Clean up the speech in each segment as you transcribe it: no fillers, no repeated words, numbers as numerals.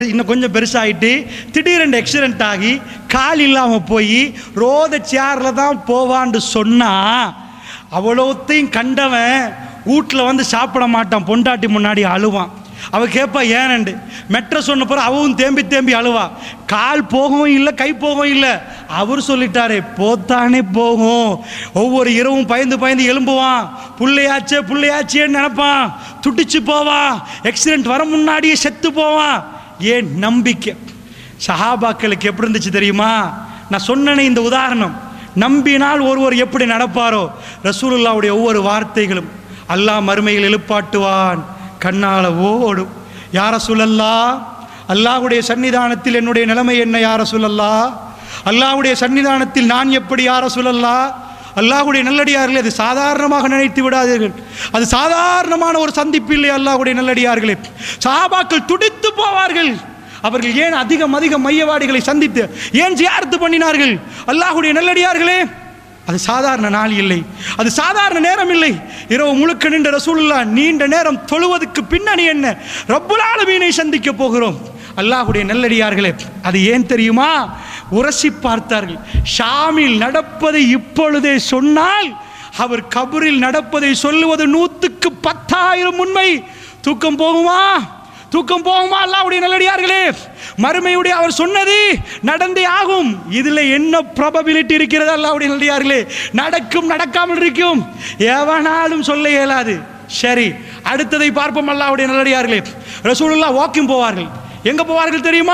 இன்னும் கொஞ்சம் பெருசாகிட்டு திடீரென்று ஆக்சிடென்ட் ஆகி கால் இல்லாமல் போய் ரோத சேரில் தான் போவான்னு சொன்னால் அவ்வளோத்தையும் கண்டவன் வீட்டில் வந்து சாப்பிட மாட்டான். பொண்டாட்டி முன்னாடி அழுவான். அவள் கேட்பா ஏனண்டு. மெட்ரை சொன்ன பிறகு அவவும் தேம்பி தேம்பி அழுவா. கால் போகவும் இல்லை, கை போகவும் இல்லை. அவர் சொல்லிட்டாரே போத்தானே போகும். ஒவ்வொரு இரவும் பயந்து பயந்து எழும்புவான். புள்ளையாச்சே புள்ளையாச்சேன்னு நினைப்பான். துடிச்சு போவான். ஆக்சிடென்ட் வர முன்னாடியே செத்து போவான். ஏன் நம்பிக்கை. சஹாபாக்களுக்கு எப்படி இருந்துச்சு தெரியுமா? நான் சொன்னேனே இந்த உதாரணம். நம்பினால் ஒருவர் எப்படி நடப்பாரோ, ரசூலுல்லாவுடைய ஒவ்வொரு வார்த்தைகளும் அல்லாஹ் மறுமையில் எழுப்பாட்டுவான். கண்ணால ஓடும். யா ரசூலல்லாஹ், அல்லாஹ்வுடைய சன்னிதானத்தில் என்னுடைய நிலைமை என்ன யா ரசூலல்லாஹ்? அல்லாஹ்வுடைய சன்னிதானத்தில் நான் எப்படி யா ரசூலல்லாஹ்? அல்லாஹ்வுடைய நல்லடியார்களே, அது சாதாரணமாக நினைத்து விடாதீர்கள். அது சாதாரணமான ஒரு சந்திப்பு இல்லை. அல்லாஹ்வுடைய நல்லடியார்களே, சஹாபாக்கள் துடித்து போவார்கள். அவர்கள் ஏன் அதிகம் மையவாடிகளை சந்தித்து ஏன் ஜியாரத்து பண்ணினார்கள்? அல்லாஹ்வுடைய நல்லடியார்களே, அது சாதாரண நாள் இல்லை, அது சாதாரண நேரம் இல்லை. இரவு முழுக்க நின்ற ரசூலுல்லாஹ் நீண்ட நேரம் தொழுவதற்கு பின்னணி என்ன? ரப்புல் ஆலமீனை சந்திக்க போகிறோம். அல்லாஹ்வுடைய நல்லடியார்களே, அது ஏன் தெரியுமா? உரசி பார்த்தார்கள். ஷாமில் நடப்பதை இப்பொழுதே சொன்னால் அவர் கபரில் நடப்பதை சொல்லுவது 100க்கு 10,000 உண்மை. தூக்கம் போகுமா? தூக்கம் போகுமா? அல்லாஹ்வுடைய நல்லடியார்களே, மறுமையுடைய அவர் சொன்னது நடந்தே ஆகும். இதில் என்ன ப்ராபபிலிட்டி இருக்கிறது? அல்லாஹ்வுடைய நல்லடியார்களே, நடக்கும் நடக்காமல் இருக்கும். எவனாலும் சொல்ல இயலாது. சரி, அடுத்ததை பார்ப்போம். அல்லாஹ்வுடைய நல்லடியார்களே, ரசூலுல்லாஹ் வாக்கிங் போவார்கள். எங்கே போவார்கள் தெரியுமா?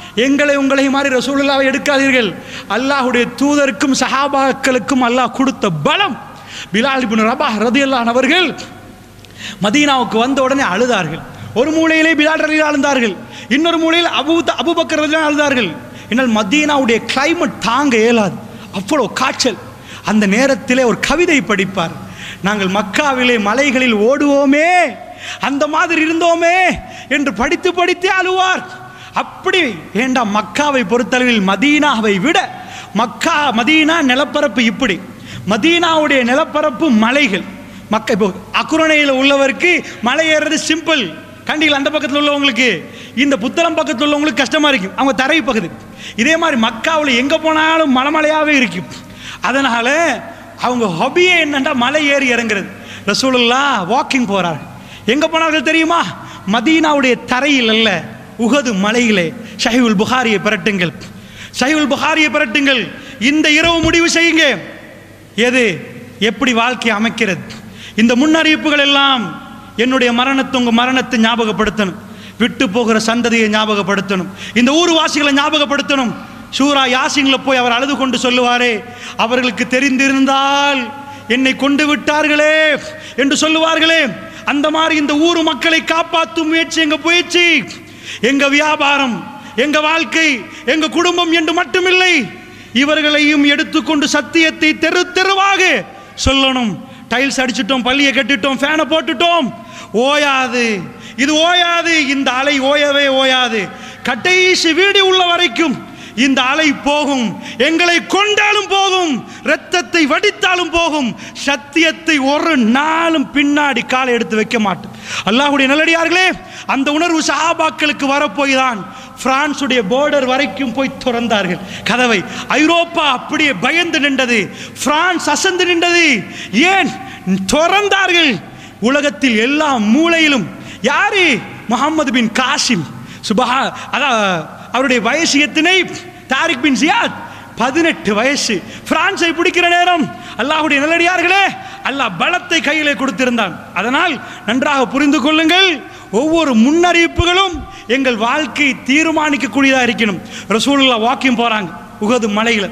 உங்களை மாதிரி ரசூலுல்லாஹ்வை எடுக்காதீர்கள். அல்லாஹ்வுடைய தூதருக்கும் சஹாபாக்களுக்கும் அல்லாஹ் கொடுத்த பலம். பிலால் இப்னு ரபாஹ் ரலியல்லாஹு அன்ஹு அவர்கள் மதீனாவுக்கு வந்த உடனே அழுதார்கள். ஒரு மூலையிலே பிலால் ரலியல்லாஹு அழுதார்கள், இன்னொரு மூலையில் அபூபக்கர் ரலியல்லாஹு அழுதார்கள். என்னால் மதீனாவுடைய கிளைமேட் தாங்க இயலாது, அவ்வளோ காய்ச்சல். அந்த நேரத்திலே ஒரு கவிதை படிப்பார். நாங்கள் மக்காவிலே மலைகளில் ஓடுவோமே, அந்த மாதிரி இருந்தோமே என்று படித்து படித்தே அழுவார். அப்படி வேண்டாம். மக்காவை பொறுத்தளவில் மதீனாவை விட மதீனா நிலப்பரப்பு இப்படி, மதீனாவுடைய நிலப்பரப்பு மலைகள். மக்கா இப்போ அக்குரணையில் உள்ளவருக்கு மலை ஏறுறது சிம்பிள். கண்டியில் அந்த பக்கத்தில் உள்ளவங்களுக்கு, இந்த புத்தளம் பக்கத்தில் உள்ளவங்களுக்கு கஷ்டமாக இருக்கும், அவங்க தரை பகுதி. இதே மாதிரி மக்காவில் எங்கே போனாலும் மலையாகவே இருக்கும். அதனால் அவங்க ஹாபியே என்னென்னா மலை ஏறி இறங்குறது. ரசூலுல்லாஹ் வாக்கிங் போகிறார்கள். எங்கே போனார்கள் தெரியுமா? மதீனாவுடைய தரையில் அல்ல, உஹது மலையிலே. ஸஹீஹுல் புகாரியை பிரட்டுங்கள், ஸஹீஹுல் புகாரியை பிரட்டுங்கள். இந்த இரவு முடிவு செய்யுங்க, எது எப்படி வாழ்க்கையை அமைக்கிறது. இந்த முன்னறிவிப்புகள் எல்லாம் என்னுடைய மரணத்தை, உங்கள் மரணத்தை ஞாபகப்படுத்தணும். விட்டு போகிற சந்ததியை ஞாபகப்படுத்தணும். இந்த ஊர்வாசிகளை ஞாபகப்படுத்தணும். சூரா யாசின்ல போய் அவர் அழுது கொண்டு சொல்லுவாரே, அவர்களுக்கு தெரிந்திருந்தால் என்னை கொண்டு விட்டார்களே என்று சொல்லுவார்களே. அந்த மாதிரி இந்த ஊர் மக்களை காப்பாற்றும் முயற்சி எங்க போயிடுச்சு. எங்க வியாபாரம், எங்க வாழ்க்கை, எங்க குடும்பம் என்று மட்டுமில்லை, இவர்களையும் எடுத்துக்கொண்டு சத்தியத்தை தெரு தெருவாக சொல்லணும். டைல்ஸ் அடிச்சிட்டோம், பள்ளியை கட்டிட்டோம், ஃபேனை போட்டுட்டோம், ஓயாது, இது ஓயாது. இந்த அலை ஓயவே ஓயாது. கடைசி வீடு உள்ள வரைக்கும் இந்த அலை போகும். எங்களை கொண்டாலும் போகும், இரத்தத்தை வடித்தாலும் போகும். சத்தியத்தை ஒரு நாளும் பின்னாடி காலை எடுத்து வைக்க மாட்டோம். அல்லாஹ்வுடைய நல்லடியார்களே, அந்த உணர்வு சஹாபாக்களுக்கு வரப்போய் தான் பிரான்சுடைய பார்டர் வரைக்கும் போய் திறந்தார்கள் கதவை. ஐரோப்பா அப்படியே பயந்து நின்றது, பிரான்ஸ் அசந்து நின்றது. ஏன் திறந்தார்கள்? உலகத்தில் எல்லா மூலையிலும் யாரு? முஹம்மது பின் காசிம் சுபஹா. அவருடைய வயசு எத்தனை? தாரிக் பின் ஜியாத் 18 வயசு. பிரான்ஸை பிடிக்கிற நேரம். அல்லாஹ்வுடைய நல்லடியார்களே, அல்லாஹ் பலத்தை கையிலே கொடுத்திருந்தான். அதனால் நன்றாக புரிந்து கொள்ளுங்கள், ஒவ்வொரு முன்னறிவிப்புகளும் எங்கள் வாழ்க்கையை தீர்மானிக்கக்கூடியதாக இருக்கணும். ரசூலுல்லாஹ் வாக்கிங் போகிறாங்க உஹது மலையில்.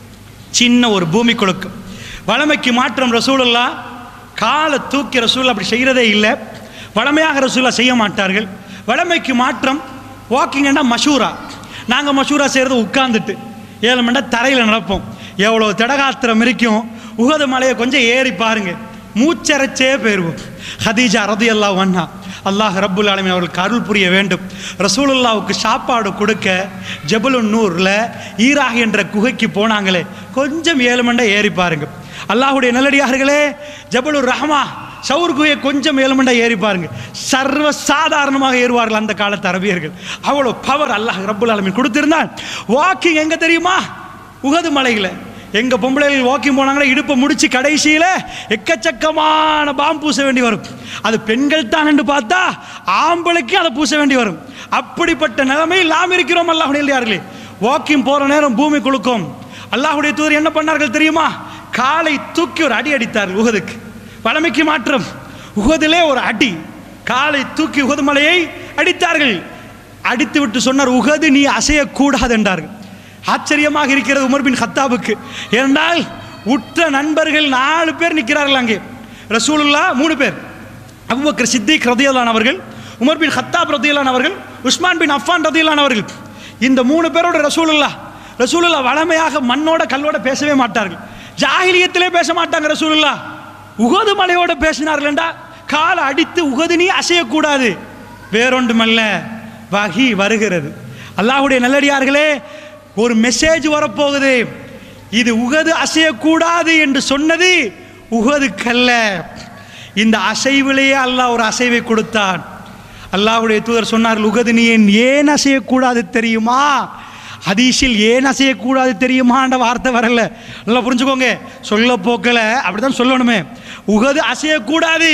சின்ன ஒரு பூமி குலுக்கம். வளமைக்கு மாற்றம், ரசூலுல்லாஹ் காலை தூக்கி ரசூலுல்லாஹ் அப்படி செய்கிறதே இல்லை. வளமையாக ரசூலுல்லாஹ் செய்ய மாட்டார்கள். வளமைக்கு மாற்றம் வாக்கிங்கன்னா மஷூரா. நாங்கள் மஷூரா செய்கிறது உட்கார்ந்துட்டு 7 மணி நேரம் தரையில் நடப்போம். எவ்வளோ தடகாத்திரம் இருக்கும். உஹது மலையை கொஞ்சம் ஏறி பாருங்க, மூச்சரைச்சே போயிடுவோம். ஹதீஜா ரலியல்லாஹு அன்ஹா, அல்லாஹ் ரப்புல் ஆலமீன் அவர்களுக்கு அருள் புரிய வேண்டும், ரசூலுல்லாவுக்கு சாப்பாடு கொடுக்க ஜபலுன் நூரில் ஈராக் என்ற குகைக்கு போனாங்களே, கொஞ்சம் 7 மணி நேரம் ஏறி பாருங்க. அல்லாஹ்வுடைய நல்லடியார்களே, ஜபலுர் ரஹ்மா சவுர் குகையை கொஞ்சம் ஏழுமண்டா ஏறி பாருங்க, சர்வ சாதாரணமாக ஏறுவார்கள் அந்த காலத்து அரபியர்கள். அவ்வளோ பவர் அல்லாஹ் ரப்புல் ஆலமீன் கொடுத்திருந்தான். வாக்கிங் எங்க தெரியுமா? உஹது மலையில். எங்க பொம்பளைகள் வாக்கிங் போனாங்களே, இடுப்பை முடிச்சு கடைசியில் எக்கச்சக்கமான பாம்பு பூச வேண்டி வரும். அது பெண்கள் தான் என்று பார்த்தா ஆம்பளைக்கு அதை பூச வேண்டி வரும். அப்படிப்பட்ட நிலைமையில் நாம் இருக்கிறோம். அல்லாஹ்வுடைய நல்லடியார்களே, வாக்கிங் போற நேரம் பூமி குலுக்கும். அல்லாஹ்வுடைய தூதர் என்ன பண்ணார்கள் தெரியுமா? காலை தூக்கி ஒரு அடி அடித்தார்கள் உஹதுக்கு. வளமைக்கு மாற்றம், உஹதிலே ஒரு அடி, காலை தூக்கி உஹது மலையை அடித்தார்கள். அடித்து விட்டு சொன்னார், உஹது நீ அசையக்கூடாது என்றார்கள். ஆச்சரியமாக இருக்கிறது உமர் பின் கத்தாபுக்கு. ஏனென்றால் உற்ற நண்பர்கள் 4 பேர் நிற்கிறார்கள் அங்கே. ரசூலுல்லாஹ் 3 பேர், அபூபக்கர் சித்திக் ரலியல்லாஹு அவர்கள், உமர் பின் கத்தாப் ரலியல்லாஹு அவர்கள், உஸ்மான் பின் அஃபான் ரலியல்லாஹு அவர்கள். இந்த 3 பேரோட ரசூலுல்லாஹ் வளமையாக மண்ணோட கல்லோட பேசவே மாட்டார்கள். ஜாஹிலியத்திலே பேச மாட்டாங்க. ரசூலுல்லாஹ் உஹது மலையோட பேசினார்கள் என்றா காலை அடித்து உஹது நீ அசையக்கூடாது. வேறொன்றுமல்ல, வஹி வருகிறது. அல்லாஹ்வுடைய நல்லடியார்களே, ஒரு மெசேஜ் வரப்போகுது. இது உஹது அசையக்கூடாது என்று சொன்னது உஹதுக்கல்ல, இந்த அசைவிலேயே அல்லாஹ் ஒரு அசைவை கொடுத்தான். அல்லாஹ்வுடைய தூதர் சொன்னார்கள், உஹது நீ ஏன் அசையக்கூடாது தெரியுமா? ஹதீஸில் ஏன் அசையக்கூடாது தெரியுமான்ற வார்த்தை வரல. நல்லா புரிஞ்சுக்கோங்க, சொல்ல போக்கல அப்படிதான் சொல்லணுமே. உஹது அசையக்கூடாது,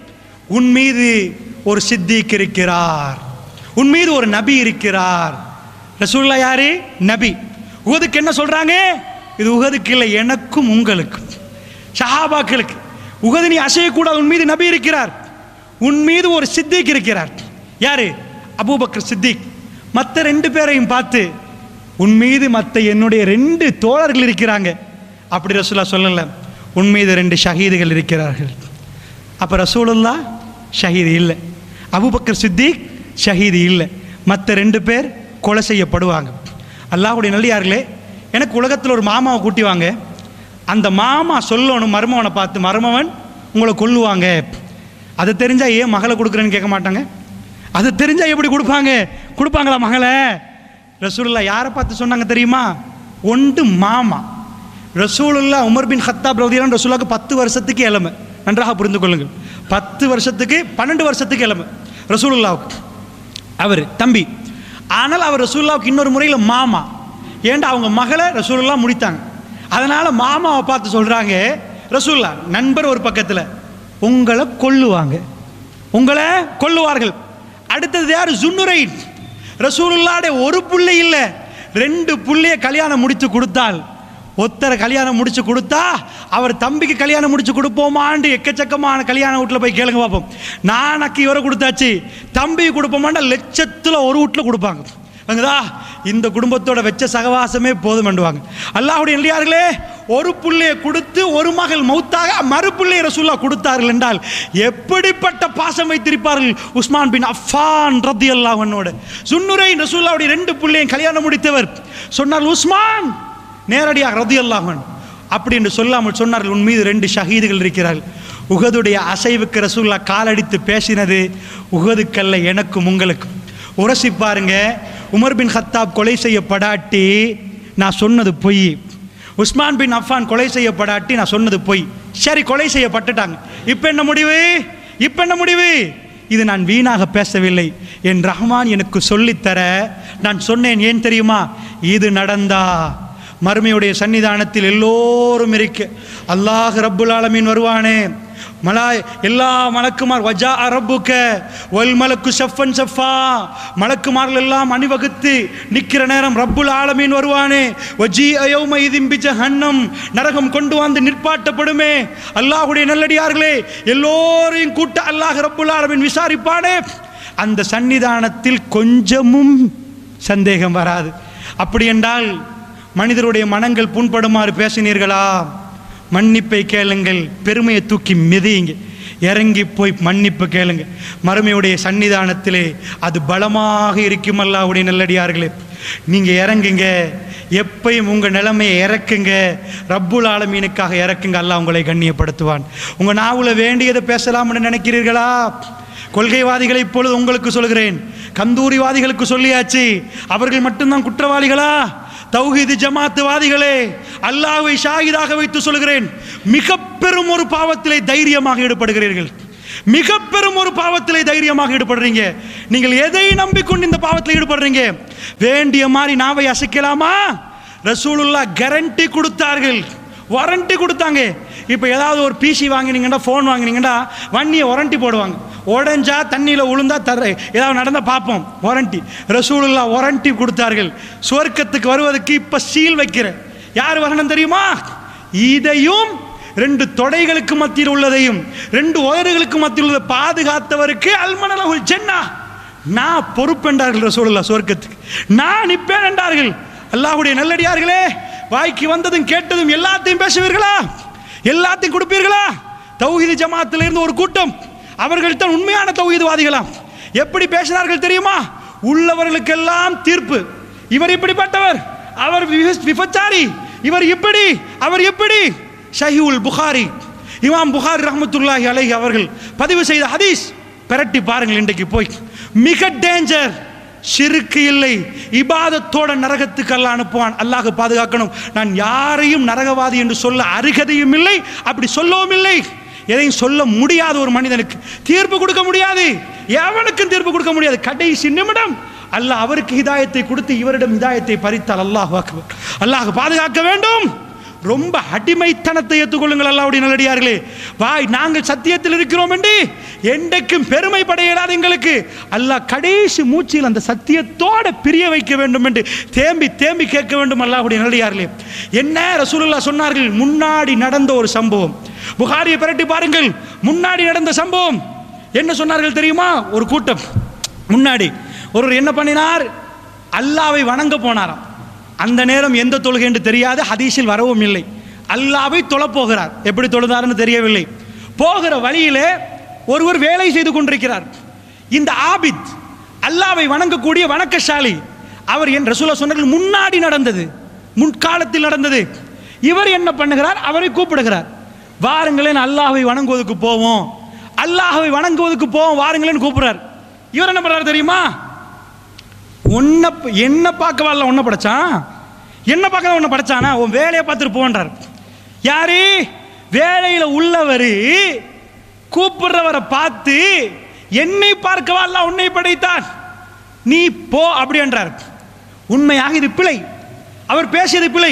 உன் மீது ஒரு சித்திக் இருக்கிறார், உன் மீது ஒரு நபி இருக்கிறார். ரசூலுல்லாஹ் யாரு? நபி. உஹதுக்கு என்ன சொல்றாங்க? இது உஹதுக்கு இல்லை, எனக்கும் உங்களுக்கும் சஹாபாக்களுக்கு. உஹது நீ அசையக்கூடாது, உன் மீது நபி இருக்கிறார், உன் மீது ஒரு சித்திக் இருக்கிறார். யாரு? அபூபக்கர் சித்திக். மற்ற 2 பேரையும் பார்த்து, உன் மீது மற்ற என்னுடைய 2 தோழர்கள் இருக்கிறாங்க. அப்படி ரசூலுல்லாஹ் சொல்லல, உன் மீது 2 ஷஹீதுகள் இருக்கிறார்கள். அப்போ ரசூலுல்லாஹ் ஷஹீது இல்லை, அபூபக்கர் சித்திக் ஷஹீது இல்லை, மற்ற 2 பேர் கொலை செய்யப்படுவாங்க. அல்லாஹ்வுடைய நல்லடியார்களே, எனக்கு உலகத்தில் ஒரு மாமாவை கூட்டிவாங்க. அந்த மாமா சொல்லணும் மருமவனை பார்த்து, மருமவன் உங்களை கொல்லுவாங்க. அது தெரிஞ்சால் ஏன் மகளை கொடுக்குறேன்னு கேட்க மாட்டாங்க? அது தெரிஞ்சால் எப்படி கொடுப்பாங்களா மகளை? ரசூலுல்லாஹ் யாரை பார்த்து சொன்னாங்க தெரியுமா? ஒன்று மாமா. ரசூலுல்லாஹ் உமர் பின் கத்தாப் ரலியல்லாஹு ரசூலுல்லாஹ்க்கு 10 வருஷத்துக்கு இளமை. நன்றாக புரிந்து கொள்ளுங்கள், 10 வருஷத்துக்கு 12 வருஷத்துக்கு இளமை ரசூலுல்லாஹ்வுக்கு. அவர் தம்பி. ஆனால் அவர் ரசூலுல்லாஹ்வுக்கு இன்னொரு முறையில் மாமா. ஏன்டா அவங்க மகளை ரசூலுல்லாஹ் முடித்தாங்க. அதனால் மாமாவை பார்த்து சொல்கிறாங்க, ரசூலுல்லாஹ் நண்பர் ஒரு பக்கத்தில், உங்களை கொல்லுவார்கள். அடுத்தது யார்? ஜுன்னுரைன். ரசூலுல்லாஹ்வுடைய ஒரு புள்ளை இல்லை, 2 புள்ளைய கல்யாணம் முடித்து கொடுத்தால், ஒருத்தரை கல்யாணம் முடிச்சு கொடுத்தா அவர் தம்பிக்கு கல்யாணம் முடிச்சு கொடுப்போமான்னு எக்கச்சக்கமான கல்யாண வீட்டில் போய் கேளுங்க பார்ப்போம். நானக்கு இவரை கொடுத்தாச்சு, தம்பிக்கு கொடுப்போமாண்டா லட்சத்தில் ஒரு வீட்டில் கொடுப்பாங்க. அங்கதா இந்த குடும்பத்தோட வெச்ச சகவாசமே போதும் பண்ணுவாங்க. அல்லாஹ்வுடைய நல்லடியார்களே, ஒரு புள்ளையை கொடுத்து ஒரு மகள் மௌத்தாக மறு புள்ளையை ரசூலுல்லாஹ் கொடுத்தார்கள் என்றால் எப்படிப்பட்ட பாசம் வைத்திருப்பார்கள். உஸ்மான் பின் அஃபான் ரலியல்லாஹு அன்ஹு சுன்னுரைன் ரசூலுல்லாஹ்வுடைய 2 புள்ளையும் கல்யாணம் முடித்தவர். சொன்னார் உஸ்மான் நேரடியாக ரலியல்லாஹு அன்ஹு. அப்படி என்று சொல்லாமல் சொன்னார்கள், உன் மீது 2 ஷஹீதுகள் இருக்கிறார்கள். உஹதுடைய அசைவுக்கு ரசூலுல்லாஹ் காலடித்து பேசினது உஹதுக்கல்ல, எனக்கும் உங்களுக்கும். உரசி பாருங்க, உமர் பின் கத்தாப் கொலை செய்யப்படாட்டி நான் சொன்னது பொய், உஸ்மான் பின் அஃபான் கொலை செய்யப்படாட்டி நான் சொன்னது பொய். சரி, கொலை செய்யப்பட்டுட்டாங்க, இப்போ என்ன முடிவு? இது நான் வீணாக பேசவில்லை, என் ரஹ்மான் எனக்கு சொல்லித்தர நான் சொன்னேன். ஏன் தெரியுமா? இது நடந்தா மறுமையுடைய சன்னிதானத்தில் எல்லோரும் இருக்க அல்லாஹ் ரப்புல் ஆலமீன் வருவானே, எல்லா மலக்குமார் வஜா ரப்புக்க வல் மலக்கு ஷஃபன் ஷஃபா, மலக்குமார்கள் எல்லாம் அணிவகுத்து நிற்கிற நேரம் ரப்புல் ஆலமீன் வருவானே. வஜீ யௌம இதின் பி ஜஹன்னம், நரகம் கொண்டு வந்து நிற்பாட்டப்படுமே. அல்லாஹ்வுடைய நல்லடியார்களே, எல்லோரையும் கூட்ட அல்லாஹ் ரப்புல் ஆலமீன் விசாரிப்பானே. அந்த சன்னிதானத்தில் கொஞ்சமும் சந்தேகம் வராது. அப்படி என்றால் மனிதருடைய மனங்கள் புண்படுமாறு பேசினீர்களா? மன்னிப்பை கேளுங்கள், பெருமையை தூக்கி மிதியுங்க, இறங்கி போய் மன்னிப்பு கேளுங்க. மறுமையுடைய சன்னிதானத்திலே அது பலமாக இருக்கும். அல்லாஹ்வுடைய நல்லடியார்களே, நீங்கள் இறங்குங்க, எப்பையும் உங்கள் நிலைமையை இறக்குங்க, ரப்புல் ஆலமீனுக்காக இறக்குங்க. அல்லாஹ் உங்களை கண்ணியப்படுத்துவான். உங்கள் நாவில் வேண்டியதை பேசலாம்னு நினைக்கிறீர்களா? கொள்கைவாதிகளை இப்பொழுது உங்களுக்கு சொல்கிறேன், கந்தூரிவாதிகளுக்கு சொல்லியாச்சு, அவர்கள் மட்டும்தான் குற்றவாளிகளா? தௌஹீது ஜமாத்துவாதிகளே, அல்லாஹ்வை ஷாஹிதாக வைத்து சொல்கிறேன், மிக பெரும் ஒரு பாவத்திலே தைரியமாக ஈடுபடுகிறீர்கள். மிக பெரும் ஒரு பாவத்திலே தைரியமாக ஈடுபடுறீங்க. நீங்கள் எதை நம்பிக்கொண்டு இந்த பாவத்தில் ஈடுபடுறீங்க? வேண்டிய மாதிரி நாவை அசைக்கலாமா? ரசூலுல்லாஹ் கேரண்டி கொடுத்தார்கள், வாரண்டி கொடுத்தாங்க. இப்போ ஏதாவது ஒரு பிசி வாங்கினீங்கன்னா, ஃபோன் வாங்கினீங்கன்னா வண்டியை வாரண்டி போடுவாங்க. உடஞ்சா தண்ணியில் உளுந்தா ஏதாவது நடந்தால் பார்ப்போம், வாரண்டி. ரசூலுல்லாஹ் வாரண்டி கொடுத்தார்கள். சுவர்க்கத்துக்கு வருவதற்கு இப்போ சீல் வைக்கிற யார் வரணும் தெரியுமா? இதையும் 2 தொடைகளுக்கு மத்தியில் உள்ளதையும் 2 உதடுகளுக்கு மத்தியில் உள்ள பாதுகாத்தவருக்கு அல்மனலகுல் ஜன்னா, நான் பொறுப்பென்றார்கள் ரசூலுல்லாஹ். சுவர்க்கத்துக்கு நான் நிற்பேன் என்றார்கள். அல்லாஹ்வுடைய நல்லடியார்களே, வாய்க்கு வந்ததும் கேட்டதும் எல்லாத்தையும் பேசுவீர்களா? எல்லாத்தையும் கொடுப்பீர்களா? தௌஹீது ஜமாத்தில் இருந்து ஒரு கூட்டம், அவர்கள் தான் உண்மையான தௌஹீதுவாதிகளாம். எப்படி பேசினார்கள் தெரியுமா? உள்ளவர்களுக்கெல்லாம் தீர்ப்பு. இவர் இப்படிப்பட்டவர், அவர் விபச்சாரி, இவர் இப்படி, அவர் இப்படி. ஸஹீஹுல் புகாரி, இமாம் புகாரி ரஹ்மத்துல்லாஹி அலைஹி அவர்கள் பதிவு செய்த ஹதீஸ். பிரட்டி பாருங்கள் இன்றைக்கு போய். மிக டேஞ்சர். ஷிர்க் இல்லை, இபாதத்தோட நரகத்துக்கு அல்லாஹ் அனுப்புவான். அல்லாஹ் பாதுகாக்கணும். நான் யாரையும் நரகவாதி என்று சொல்ல அருகதையும் இல்லை, அப்படி சொல்லவும் இல்லை. எதையும் சொல்ல முடியாத ஒரு மனிதனுக்கு தீர்ப்பு கொடுக்க முடியாது, எவனுக்கும் தீர்ப்பு கொடுக்க முடியாது. கடைசி நிமிடம் அல்லாஹ் அவருக்கு ஹிதாயத்தை கொடுத்து இவரிடம் ஹிதாயத்தை பறித்தால் அல்லாஹ் அக்பர். அல்லாஹ் பாதுகாக்க வேண்டும். ரொம்ப அடிமைத்தனத்தை ஏற்றுக்கொள்ளுங்கள் அல்லாஹ்வுடைய நல்லடியார்களே. வாய் நாங்கள் சத்தியத்தில் இருக்கிறோம் என்று என்றைக்கும் பெருமை படையலாது எங்களுக்கு. அல்லாஹ் கடைசி மூச்சில் அந்த சத்தியத்தோட பிரிய வைக்க வேண்டும் என்று தேம்பி தேம்பி கேட்க வேண்டும் அல்லாஹ்வுடைய நல்லடியார்களே. என்ன ரசூலுல்லாஹ் சொன்னார்கள்? முன்னாடி நடந்த ஒரு சம்பவம். புகாரியை பிரட்டி பாருங்கள். முன்னாடி நடந்த சம்பவம் என்ன சொன்னார்கள் தெரியுமா? ஒரு கூட்டம் முன்னாடி ஒருவர் என்ன பண்ணினார்? அல்லாஹ்வை வணங்க போனாராம். அந்த நேரம் எந்த தொழுகை என்று தெரியாது, ஹதீஸில் வரவும் இல்லை. அல்லாஹ்வை தொழப் போகிறார். எப்படி தொழுதார்னு தெரியவில்லை. போகிற வழியிலே ஒருவர் வேலை செய்து கொண்டிருக்கிறார். இந்த ஆபித், அல்லாஹ்வை வணங்கக்கூடிய வணக்கசாலி, அவர் என் ரசூலுல்லாஹ் சொன்னார்கள் முன்னாடி நடந்தது, முன்காலத்தில் நடந்தது. இவர் என்ன பண்ணுகிறார்? அவரை கூப்பிடுகிறார். வாருங்களேன் அல்லாஹ்வை வணங்குவதற்கு போவோம், அல்லாஹ்வை வணங்குவதற்கு போவோம், வாருங்களேன் கூப்பிடுறார். இவர் என்ன பண்றாரு தெரியுமா? என்ன பார்க்க வரல, உன்னை படைச்சான், என்ன பார்க்க உன்னை படைச்சானா, உன் வேலையை பார்த்துட்டு போன்றார். யாரு? வேலையில் உள்ளவர் கூப்பிடுறவரை பார்த்து என்னை பார்க்கவா அல்லாஹ் உன்னை படைத்தான், நீ போ அப்படி என்றார். உண்மையாக இது பிழை, அவர் பேசியது பிழை.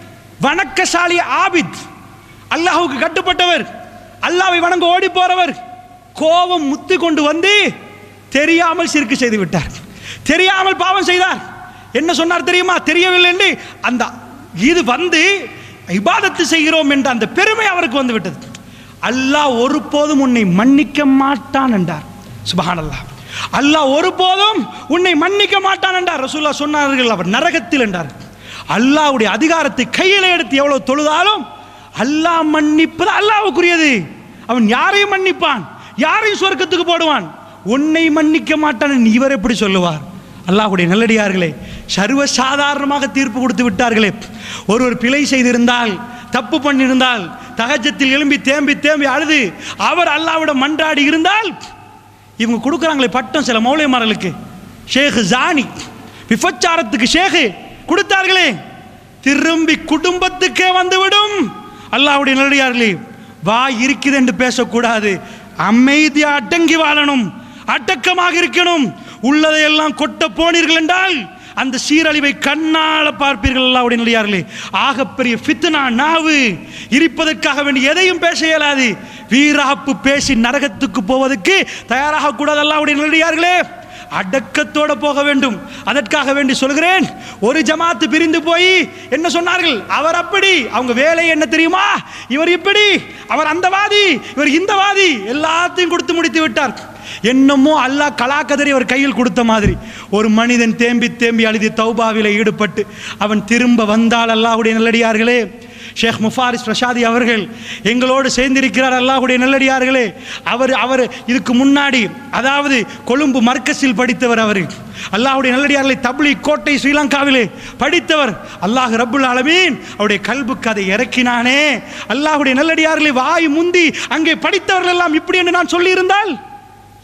வணக்கசாலி ஆபித், அல்லாஹ்வுக்கு கட்டுப்பட்டவர், அல்லாஹ்வை வணங்க ஓடி போறவர், கோபம் முத்தி கொண்டு வந்து தெரியாமல் சிறுக்கு செய்து விட்டார், தெரியாமல் பாவம் செய்தார். என்ன சொன்னார் தெரியுமா? தெரியவில்லை என்று அந்த இது வந்து இபாதத்து செய்கிறோம் என்ற அந்த பெருமை அவருக்கு வந்து விட்டது. அல்லாஹ் ஒருபோதும் உன்னை மன்னிக்க மாட்டான் என்றார். சுப்ஹானல்லாஹ். அல்லாஹ் ஒருபோதும் உன்னை மன்னிக்க மாட்டான் என்றார். ரசூலுல்லாஹ் சொன்னார்கள் அவர் நரகத்தில் என்றார். அல்லாஹ்வுடைய அதிகாரத்தை கையில் எடுத்து எவ்வளவு தொழுதாலும் அல்லாஹ் மன்னிப்பது அல்லாஹ்வுக்குரியது. அவன் யாரையும் மன்னிப்பான், யாரையும் சொர்க்கத்துக்கு போடுவான். உன்னை மன்னிக்க மாட்டான் இவர் எப்படி சொல்லுவார்? அல்லாஹ்வுடைய நல்லடியார்களே, சர்வசாதாரணமாக தீர்ப்பு கொடுத்து விட்டார்களே. ஒருவர் பிழை செய்திருந்தால், தப்பு பண்ணியிருந்தால், தஹஜ்ஜத்தில் எழும்பி தேம்பி தேம்பி அழுது அவர் அல்லாஹ்விடம் மன்றாடி இருந்தால், இவங்க கொடுக்குறாங்களே பட்டம் சில மௌலைமார்களுக்கு, ஷேக் ஜானி, விபச்சாரத்துக்கு ஷேக் கொடுத்தார்களே, திரும்பி குடும்பத்துக்கே வந்துவிடும். அல்லாஹ்வுடைய நல்லடியார்களே, வாய் இருக்குது என்று பேசக்கூடாது, அமைதியா அடங்கி வாழணும், அடக்கமாக இருக்கணும். உள்ளதையெல்லாம் கொட்ட போனீர்கள் என்றால் அந்த சீரழிவை கண்ணால பார்ப்பீர்கள். அல்லாஹ்வுடைய நல்லடியார்களே, ஆகப்பெரிய ஃபித்னா நாவு, இருப்பதற்காக வேண்டி எதையும் பேச இயலாது. வீராப்பு பேசி நரகத்துக்கு போவதற்கு தயாராக கூடாது. அல்லாஹ்வுடைய நல்லடியார்களே, அடக்கத்தோட போக வேண்டும். அதற்காக வேண்டி சொல்கிறேன், ஒரு ஜமாத்து பிரிந்து போய் என்ன சொன்னார்கள்? அவர் அப்படி, அவங்க வேலை என்ன தெரியுமா? இவர் இப்படி, அவர் அந்த வாதி, இவர் இந்த வாதி, எல்லாத்தையும் கொடுத்து முடித்து விட்டார். என்னமோ அல்லாஹ் கலாக்கதறி அவர் கையில் கொடுத்த மாதிரி. ஒரு மனிதன் தேம்பி தேம்பி அழுதி தௌபாவிலே ஈடுபட்டு அவன் திரும்ப வந்தால், அல்லாஹ்வுடைய நல்லடியார்களே, ஷேக் முஃபாரிஸ் ரஷாதி அவர்கள் எங்களோடு சேர்ந்திருக்கிறார். அல்லாஹ்வுடைய நல்லடியார்களே, அவர் இதுக்கு முன்னாடி அதாவது கொழும்பு மர்கஸில் படித்தவர். அவர் அல்லாஹ்வுடைய நல்லடியார்களை தப்லீக் கோட்டை ஸ்ரீலங்காவிலே படித்தவர். அல்லாஹ் ரப்புல் ஆலமீன் அவருடைய கல்புக்கு அதை இறக்கினானே. அல்லாஹ்வுடைய நல்லடியார்களை வாய் முந்தி அங்கே படித்தவர்கள் எல்லாம் இப்படி என்று நான் சொல்லி இருந்தால்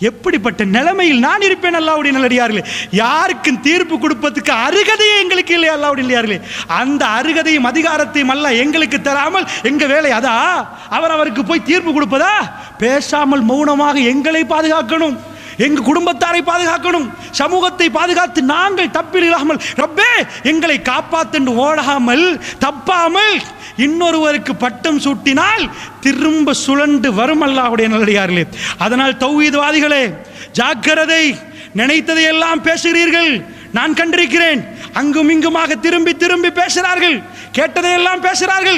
எப்படிப்பட்ட நிலைமையில் நான் இருப்பேன் அல்லாஹ்வுடைய நல்லடியார்களே. யாருக்கும் தீர்ப்பு கொடுப்பதற்கு அருகதையே எங்களுக்கு இல்லை அல்லாஹ்வுடைய நல்லடியார்களே. அந்த அருகதையும் அதிகாரத்தையும் அல்லாஹ் எங்களுக்கு தராமல் எங்க வேலை அதா அவருக்கு போய் தீர்ப்பு கொடுப்பதா? பேசாமல் மௌனமாக எங்களை பாதுகாக்கணும், எங்க குடும்பத்தாரை பாதுகாக்கணும், சமூகத்தை பாதுகாத்து நாங்கள் தப்பில் இல்லாமல் ரப்பே எங்களை காப்பாத்து ஓடாமல் தப்பாமல் இன்னொருவருக்கு பட்டம் சூட்டினால் திரும்ப சுழண்டு வரும் அல்லாஹ்வுடைய நல்லடியார்களே. அதனால் தௌஹீத்வாதிகளே ஜாக்கிரதை. நினைத்ததை எல்லாம் பேசுகிறீர்கள், நான் கண்டிருக்கிறேன். அங்கும் இங்குமாக திரும்பி திரும்பி பேசுகிறார்கள், கேட்டதையெல்லாம் பேசுகிறார்கள்.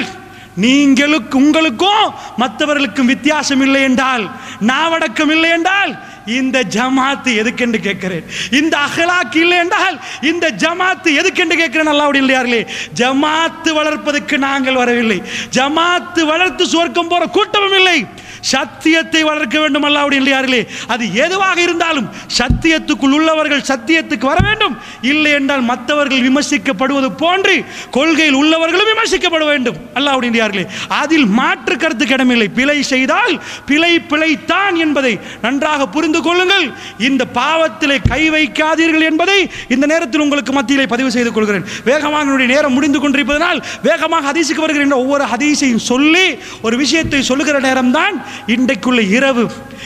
உங்களுக்கும் மற்றவர்களுக்கும் வித்தியாசம் இல்லை என்றால், நாவடக்கம் இல்லை என்றால் இந்த ஜமாத்து எதுக்கென்று கேட்கிறேன். இந்த அகலாக்கு இல்லை என்றால் இந்த ஜமாத்து எதுக்கென்று கேட்கிறேன் அல்லாஹ்வுடைய நல்லடியார்களே. ஜமாத்து வளர்ப்பதற்கு நாங்கள் வரவில்லை, ஜமாத்து வளர்த்து சுவர்க்கம் போற கூட்டமும் இல்லை. சத்தியத்தை வளர்க்க வேண்டும் அல்லாஹ்வுடைய நல்லடியார்களே. அது எதுவாக இருந்தாலும் சத்தியத்துக்குள் உள்ளவர்கள் சத்தியத்துக்கு வர வேண்டும். இல்லை என்றால் மற்றவர்கள் விமர்சிக்கப்படுவது போன்று கொள்கையில் உள்ளவர்களும் விமர்சிக்கப்பட வேண்டும் அல்லாஹ்வுடைய நல்லடியார்களே. அதில் மாற்று கருத்து இடமில்லை. பிழை செய்தால் பிழைத்தான் என்பதை நன்றாக புரிந்து கொள்ளுங்கள். இந்த பாவத்திலே கை வைக்காதீர்கள் என்பதை இந்த நேரத்தில் உங்களுக்கு மத்தியிலே பதிவு செய்து கொள்கிறேன். வேகமாக என்னுடைய நேரம் முடிந்து கொண்டிருப்பதனால் வேகமாக ஹதீஸுக்கு வருகிறேன். ஒவ்வொரு ஹதீஸையும் சொல்லி ஒரு விஷயத்தை சொல்லுகிற நேரம்தான் இன்றைக்குள்ள இரவு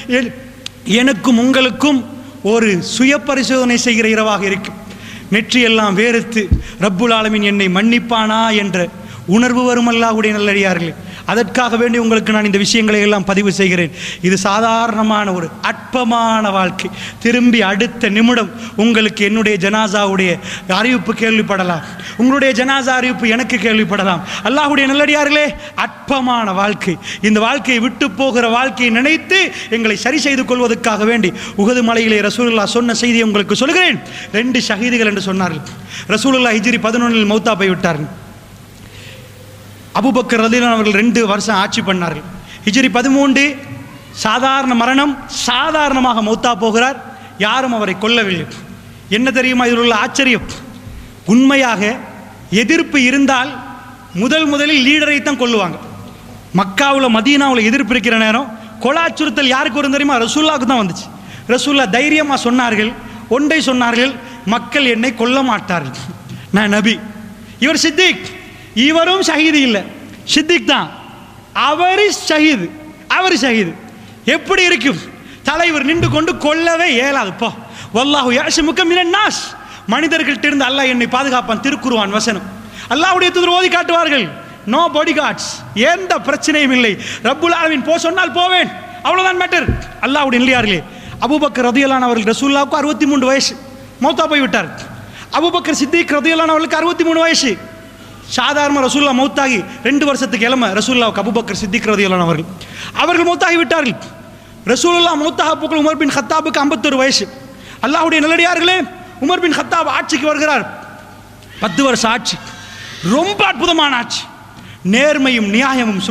எனக்கும் உங்களுக்கும் ஒரு சுய பரிசோதனை செய்கிற இரவாக இருக்கும். நெற்றியெல்லாம் வேறுத்து ரப்புல் ஆலமீன் என்னை மன்னிப்பானா என்ற உணர்வு வரும் அல்லாஹ்வுடைய நல்லடியார்களே. அதற்காக வேண்டி உங்களுக்கு நான் இந்த விஷயங்களை எல்லாம் பதிவு செய்கிறேன். இது சாதாரணமான ஒரு அற்பமான வாழ்க்கை. திரும்பி அடுத்த நிமிடம் உங்களுக்கு என்னுடைய ஜனாசாவுடைய அறிவிப்பு கேள்விப்படலாம், உங்களுடைய ஜனாசா அறிவிப்பு எனக்கு கேள்விப்படலாம். அல்லாஹ்வுடைய நல்லடியார்களே, அற்பமான வாழ்க்கை. இந்த வாழ்க்கையை விட்டு போகிற வாழ்க்கையை நினைத்து எங்களை சரி செய்து கொள்வதற்காக வேண்டி உஹது மலையிலே ரசூலுல்லாஹ் சொன்ன செய்தியை உங்களுக்கு சொல்கிறேன். 2 ஷஹீதுகள் என்று சொன்னார்கள். ரசூலுல்லாஹ் ஹிஜ்ரி 11 மௌத்தா போய் விட்டார்கள். அபூபக்கர் ரலியல்லாஹு அவர்கள் 2 வருஷம் ஆட்சி பண்ணார்கள். ஹிஜ்ரி 13 சாதாரண மரணம், சாதாரணமாக மௌத்தா போகிறார். யாரும் அவரை கொல்லவில்லை. என்ன தெரியுமா இதில் உள்ள ஆச்சரியம்? உண்மையாக எதிர்ப்பு இருந்தால் முதலில் லீடரை தான் கொல்லுவாங்க. மக்காவில் மதீனாவில் எதிர்ப்பு இருக்கிற நேரம் கொலை அச்சுறுத்தல் யாருக்கு வரும் தெரியுமா? ரசூலுல்லாஹ்வுக்கு தான் வந்துச்சு. ரசூலுல்லாஹ் தைரியமாக சொன்னார்கள், ஒன்றை சொன்னார்கள், மக்கள் என்னை கொல்ல மாட்டார்கள், நான் நபி. இவர் சித்திக், இவரும் ஷஹீது இல்லை, சித்திக் தான். அவர் ஷஹீது. எப்படி இருக்கும்? தலைவர் நின்று கொண்டு கொல்லவே இயலாது. போ வல்லாஹு யஅஸமுக மினன் நாஸ், மனிதர்கள்ட்ட இருந்து அல்லாஹ் என்னை பாதுகாப்பான். திருக்குர்ஆன் வசனம். அல்லாஹ்வுடைய தூதர் ஓதி காட்டுவார்கள், நோ பாடி கார்ட்ஸ், எந்த பிரச்சனையும் இல்லை. ரப்புல் ஆலமீன் போ சொன்னால் போவேன், அவ்வளவுதான் மேட்டர். அல்லாஹ்வுடைய நல்லடியார்களே, அபூபக்கர் ரலியல்லாஹு அவர்கள் ரசூலுல்லாஹ்வுக்கு 63 வயசு, மௌத்தா போய் விட்டார். அபூபக்கர் சித்திக் ரலியல்லாஹு அவர்களுக்கு 63 வயசு. சாதாரண ரசூலுல்லாஹ் மௌத்தாகி 2 வருஷத்துக்கு இளம ரசூலுல்லாஹ்வுக்கு அபூபக்கர் சித்திக் ரலியல்லாஹு அவர்கள் மௌத்தாகி விட்டார்கள். ரசூலுல்லாஹ் மௌத்தாக போக்குள் உமர் பின் கத்தாபுக்கு 51 வயசு. அல்லாஹ்வுடைய நல்லடியார்களே, உமர் பின் கத்தாப் ஆட்சிக்கு வருகிறார். 10 வருஷம் ஆட்சி, ரொம்ப அற்புதமான ஆட்சி. நேர்மையும் நியாயமும்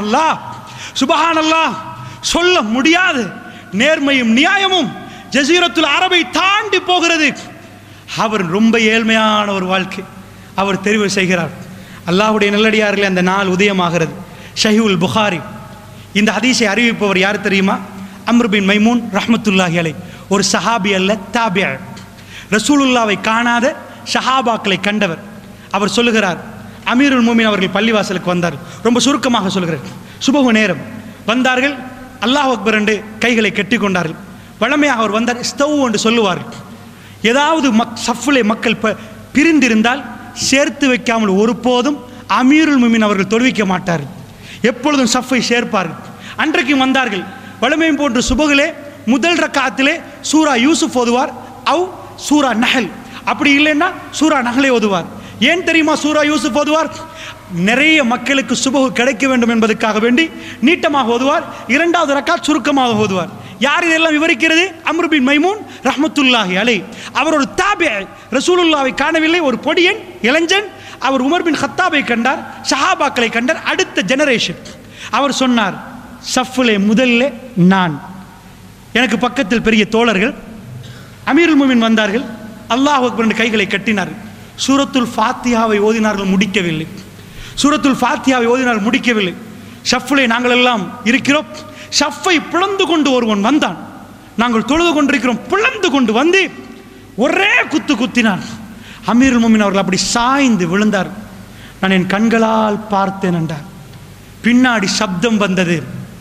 சுபஹானல்லாஹ் சொல்ல முடியாது. நேர்மையும் நியாயமும் ஜஸீரத்துல் அரபை தாண்டி போகிறது. அவர் ரொம்ப ஏழ்மையான ஒரு வாழ்க்கை அவர் தெரிவு செய்கிறார். அல்லாஹ்வுடைய நல்லடியார்களே, அந்த நாள் உதயமாகிறது. ஷஹீஹுல் புகாரி. இந்த ஹதீஸை அறிவிப்பவர் யார் தெரியுமா? அம்ர் பின் மைமூன் ரஹ்மத்துல்லாஹி அலைஹ். ஒரு சஹாபி அல்ல, தாபிஅ. ரசூலுல்லாவை காணாத ஷஹாபாக்களை கண்டவர். அவர் சொல்லுகிறார், அமீருல் மூமின் அவர்கள் பள்ளிவாசலுக்கு வந்தார். ரொம்ப சுருக்கமாக சொல்கிறார். சுபஹு நேரம் வந்தார்கள். அல்லாஹ் அக்பர் என்று கைகளை கட்டி கொண்டார்கள். வழமையாக அவர் வந்தார், ஸ்தவ் என்று சொல்லுவார்கள். ஏதாவது சஃப்லே மக்கள் பிரிந்திருந்தால் சேர்த்து வைக்காமல் ஒருபோதும் அமீருல் மூமின் அவர்கள் தொழுவிக்க மாட்டார்கள். எப்பொழுதும் சஃப்பை சேர்ப்பார்கள். அன்றைக்கும் வந்தார்கள். வழமையும் போன்று சுபகிலே முதல் ரக்காத்திலே சூரா யூசுப் ஓதுவார், சூரா நஹல். அப்படி இல்லைன்னா சூரா நஹலை ஓதுவார். ஏன் தெரியுமா சூரா யூசுப் ஓதுவார்? நிறைய மக்களுக்கு சுபஹு கிடைக்க வேண்டும் என்பதற்காக வேண்டி நீட்டமாக ஓதுவார். 2வது ரக்காத் சுருக்கமாக ஓதுவார். யார் இதெல்லாம் விவரிக்கிறது? அம்ர் பின் மைமூன் ரஹ்மத்துல்லாஹி அலைஹ். அவர் ஒரு தாபிஅ, ரசூலுல்லாவை காணவில்லை, ஒரு பொடியன் இளைஞன். அவர் உமர் பின் கத்தாபை கண்டார், சஹாபாக்களை கண்டார், அடுத்த ஜெனரேஷன். அவர் சொன்னார், சஃப்லே முதல்ல நான், எனக்கு பக்கத்தில் பெரிய தோழர்கள். அமீருல் மூமின் வந்தார்கள். அல்லாஹ் அக்பர் என்று கைகளை கட்டினார்கள். சூரத்துல் ஃபாத்திஹாவை ஓதினார்கள், முடிக்கவில்லை. சூரத்துல் ஃபாத்திஹாவை ஓதினார்கள், முடிக்கவில்லை. ஷஃப்லே நாங்கள் எல்லாம் இருக்கிறோம். ஷஃப்பை பிளந்து கொண்டு ஒருவன் வந்தான். நாங்கள் தொழுது கொண்டிருக்கிறோம், பிளந்து கொண்டு வந்து ஒரே குத்து குத்தினான். அமீருல் மோமின் அவர்கள் அப்படி சாய்ந்து விழுந்தார். நான் என் கண்களால் பார்த்தேன் என்றார். பின்னாடி சப்தம் வந்தது.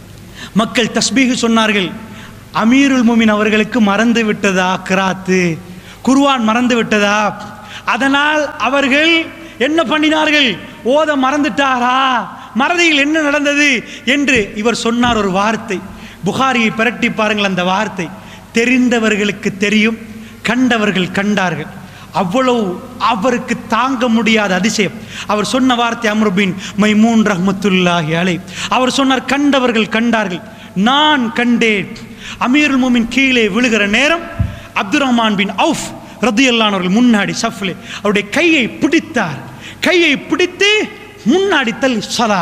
மக்கள் தஸ்பீஹ் சொன்னார்கள். அமீருல் மோமின் அவர்களுக்கு மறந்து விட்டதா கிராத்து, குர்ஆன் மறந்து விட்டதா? அதனால் அவர்கள் என்ன பண்ணினார்கள்? ஓத மறந்துட்டாரா? மறதியில் என்ன நடந்தது என்று இவர் சொன்னார் ஒரு வார்த்தை. புகாரியை பிரட்டி பாருங்கள். அந்த வார்த்தை தெரிந்தவர்களுக்கு தெரியும், கண்டவர்கள் கண்டார்கள். அவ்வளவு அவருக்கு தாங்க முடியாத அதிசயம். அவர் சொன்ன வார்த்தை அம்ர் பின் மைமூன் ரஹ்மத்துல்லாஹி அலைஹி. அவர் சொன்னார், கண்டவர்கள் கண்டார்கள், நான் கண்டேன். அமீருல் மோமின் கீழே விழுகிற நேரம் அப்துர் ரஹ்மான் பின் அவுஃப் ரதியல்லாஹு அவர்கள் முன்னாடி சஃப்லே அவருடைய கையை பிடித்தார். கையை பிடித்து முன்னாடி தள்ளி ஸலா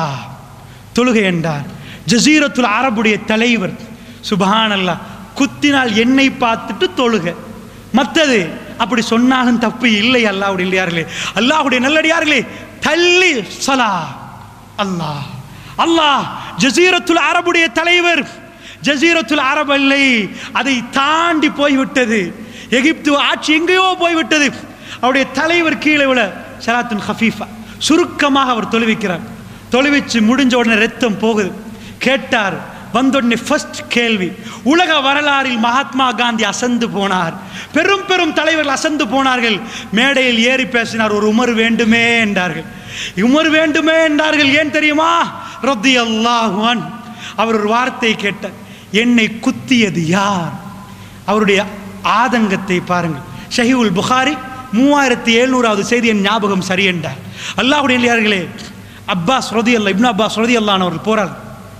தொழுகை என்றார். ஜஸீரத்துல் அரபுடைய தலைவர். சுப்ஹானல்லாஹ், குத்தினால் என்னை பார்த்துட்டு தொழுகை, மற்றது அப்படி சொன்னாலும் தப்பு இல்லை. அல்லாஹ்வுடைய நல்லடியார்களே, அல்லாஹ்வுடைய நல்லடியார்களே, தள்ளி ஸலா. அல்லாஹ் அல்லாஹ் ஜஸீரத்துல் அரபுடைய தலைவர். ஜஸீரத்துல் அரபு இல்லை, அதை தாண்டி போய்விட்டது. எகிப்து ஆட்சி எங்கேயோ போய்விட்டது. அவருடைய தலைவர் கீழே விட ஸலாத்துன் ஹஃபீஃபா, சுருக்கமாக அவர் தொழுவிக்கிறார். தொழுவிச்சு முடிஞ்ச உடனே ரத்தம் போகுது. கேட்டார், வந்தோடனே ஃபர்ஸ்ட் கேள்வி, உலக வரலாறில் மகாத்மா காந்தி அசந்து போனார், பெரும் பெரும் தலைவர்கள் அசந்து போனார்கள். மேடையில் ஏறி பேசினார், ஒரு உமர் வேண்டுமே என்றார்கள். உமர் வேண்டுமே என்றார்கள். ஏன் தெரியுமா? ரலியல்லாஹு அன்ஹு. அவர் ஒரு வார்த்தை கேட்டார், என்னை குத்தியது யார்? அவருடைய ஆதங்கத்தை பாருங்கள். ஷஹீஹுல் புகாரி 3700வது செய்தி என் ஞாபகம் சரி என்றார். அல்லாஹ்வுடைய நல்லடியார்களே, அப்பாஸ் ரலியல்லாஹு இப்னு அப்பாஸ் ரலியல்லாஹு அவர்கள் போறார்.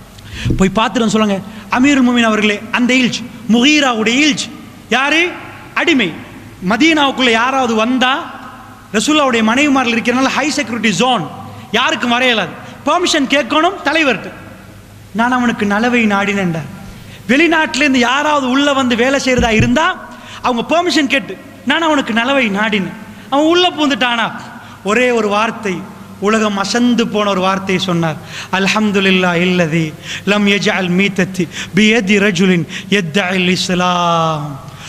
போய் பார்த்துட்டு சொல்லுங்க, அமீருல் மோமின் அவர்களே, அந்த இல்ஜ் முகீராவுடைய இல்ஜ் யாரு? அடிமை. மதீனாவுக்குள்ள யாராவது வந்தா ரசூலுல்லாஹ்வுடைய மனைவிமார்கள் இருக்கிறனால ஹை செக்யூரிட்டி ஜோன், யாருக்கும் வரையலாது, பெர்மிஷன் கேட்கணும் தலைவர்கிட்ட. நான் அவனுக்கு நலவை நாடினேன்டார். வெளிநாட்டிலேருந்து யாராவது உள்ள வந்து வேலை செய்யறதா இருந்தா அவங்க பெர்மிஷன் கேட்டு நான் அவனுக்கு நலவை நாடினேன். அவன் உள்ள பூந்துட்டானா, ஒரே ஒரு வார்த்தை, உலகம் அசந்து போன ஒரு வார்த்தையை சொன்னார். அல்ஹம்துலில்லாஹ் இல்லதி லம் யஜஅல் மீதத்தி பியதி ரஜுலின் யத்தஇல் இஸ்லாம்.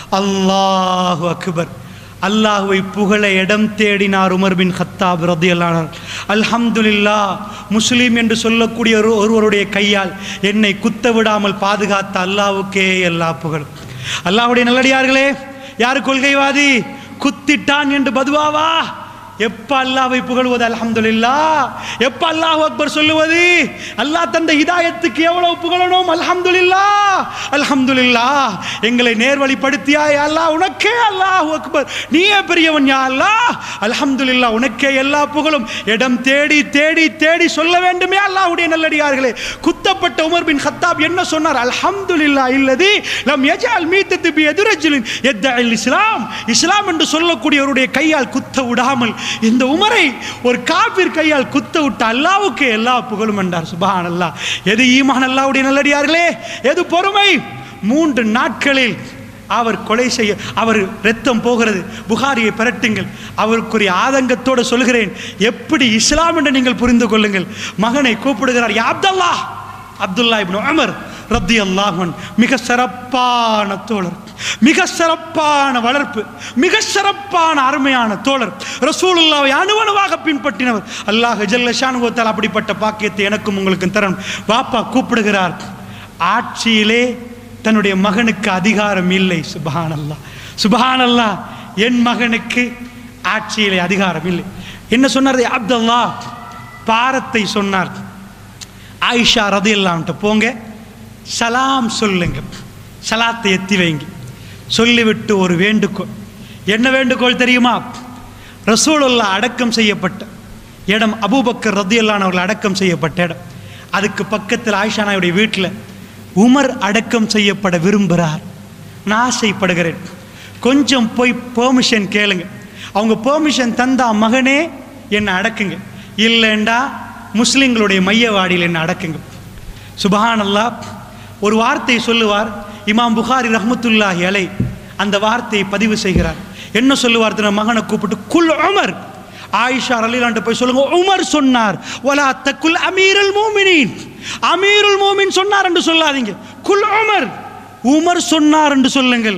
அல்லாஹு அக்பர். அல்லாஹுவை புகழ இடம் தேடினார் உமர் பின் கத்தாப் ரலியல்லாஹு அன்ஹு. அல்ஹம்துலில்லாஹ், முஸ்லீம் என்று சொல்லக்கூடிய ஒருவருடைய கையால் என்னை குத்த விடாமல் பாதுகாத்த அல்லாஹ்வுக்கே எல்லா புகழும். அல்லாஹ்வுடைய நல்லடியார்களே, யார் கொள்கைவாதி? குத்திட்டான் என்று பதுவாவா? எப்ப அல்லாஹ்வை புகழ்வது அல்ஹம்துலில்லாஹ், எப்ப அல்லாஹு அக்பர் சொல்லுவது? அல்லாஹ் தந்த ஹிதாயத்துக்கு எவ்வளவு புகழணும். அல்ஹம்துலில்லாஹ் அல்ஹம்துலில்லாஹ். எங்களை நேர்வழிப்படுத்தியா யா அல்லாஹ், உனக்கே அல்லாஹு அக்பர், நீயே பெரியவன் யா அல்லாஹ். அல்ஹம்துலில்லாஹ், உனக்கே எல்லா புகழும். இடம் தேடி தேடி தேடி சொல்ல வேண்டுமே அல்லாஹ்வுடைய நல்லடியார்களே. குத்தப்பட்ட உமர் பின் கத்தாப் என்ன சொன்னார்? அல்ஹம்துலில்லாஹ் இல்லதி லம் யஜஅல் மீதத்தி பியதி ரஜுலின் யத்தஇல் இஸ்லாம். இஸ்லாம் என்று சொல்லக்கூடியவருடைய கையால் குத்த விடாமல் இந்த உமரை ஒரு காபிர் கையால் குத்த விட்ட அல்லாஹ்வுக்கு எல்லா புகழும் என்றார். சுப்ஹானல்லாஹ். எது ஈமான் அல்லாஹ்வுடைய நல்லடியார்களே, எது பொறுமை? 3 நாட்களில் அவர் கொலை செய்ய, அவர் ரத்தம் போகிறது. புகாரியை பிரட்டுங்கள். அவருக்குரிய ஆதங்கத்தோடு சொல்கிறேன், எப்படி இஸ்லாம் என்று நீங்கள் புரிந்து கொள்ளுங்கள். மகனை கூப்பிடுகிறார், யா அப்துல்லாஹ். அப்துல்லா இப்னு உமர் ரலியல்லாஹு அன்ஹு மிக சிறப்பான தோழர், மிக சிறப்பான வளர்ப்பு, மிக சிறப்பான அருமையான தோழர், ரசூலுல்லாஹ்வை அணுவணுவாக பின்பற்றினவர். அல்லாஹ் ஜல்ல ஷானுஹு தஆலா அப்படிப்பட்ட பாக்கியத்தை எனக்கும் உங்களுக்கும் தரணும். வாப்பா கூப்பிடுகிறார். ஆட்சியிலே தன்னுடைய மகனுக்கு அதிகாரம் இல்லை. சுப்ஹானல்லாஹ் சுப்ஹானல்லாஹ். என் மகனுக்கு ஆட்சியிலே அதிகாரம் இல்லை. என்ன சொன்னார்? அப்துல்லாஹ் பாரத்தை சொன்னார். ஆயிஷா ரலியல்லாஹு அன்ஹா போங்க, சலாம் சொல்லுங்க, சலாத்தை எத்தி வைங்க. சொல்லிவிட்டு ஒரு வேண்டுகோள். என்ன வேண்டுகோள் தெரியுமா? ரசூலுல்லாஹ் அடக்கம் செய்யப்பட்ட இடம், அபூபக்கர் ரலியல்லாஹு அன்ஹு அவர்கள் அடக்கம் செய்யப்பட்ட இடம், அதுக்கு பக்கத்தில் ஆயிஷா நாயுடைய வீட்டில் உமர் அடக்கம் செய்யப்பட விரும்புகிறார். நான் ஆசைப்படுகிறேன், கொஞ்சம் போய் பெர்மிஷன் கேளுங்க. அவங்க பெர்மிஷன் தந்தா மகனே என்னை அடக்குங்க, இல்லைண்டா முஸ்லிம்களுடைய மையவாடியில் என்னை அடக்குங்க. சுப்ஹானல்லாஹ். ஒரு வார்த்தை சொல்லுவார் இமாம் புகாரி ரஹ்மத்துல்லாஹி அலைஹி, அந்த வார்த்தையை பதிவு செய்கிறார். என்ன சொல்லுவார்? தன் மகனை கூப்பிட்டு குல் உமர். ஆயிஷா ரலியல்லாஹு அன்ஹா போய் சொல்லுங்க, உமர் சொன்னார். வலா தகுல் அமீருல் மூமினீன், அமீருல் மூமின் சொன்னார் என்று சொல்லாதீங்க. குல் உமர், உமர் சொன்னார் என்று சொல்லுங்கள்.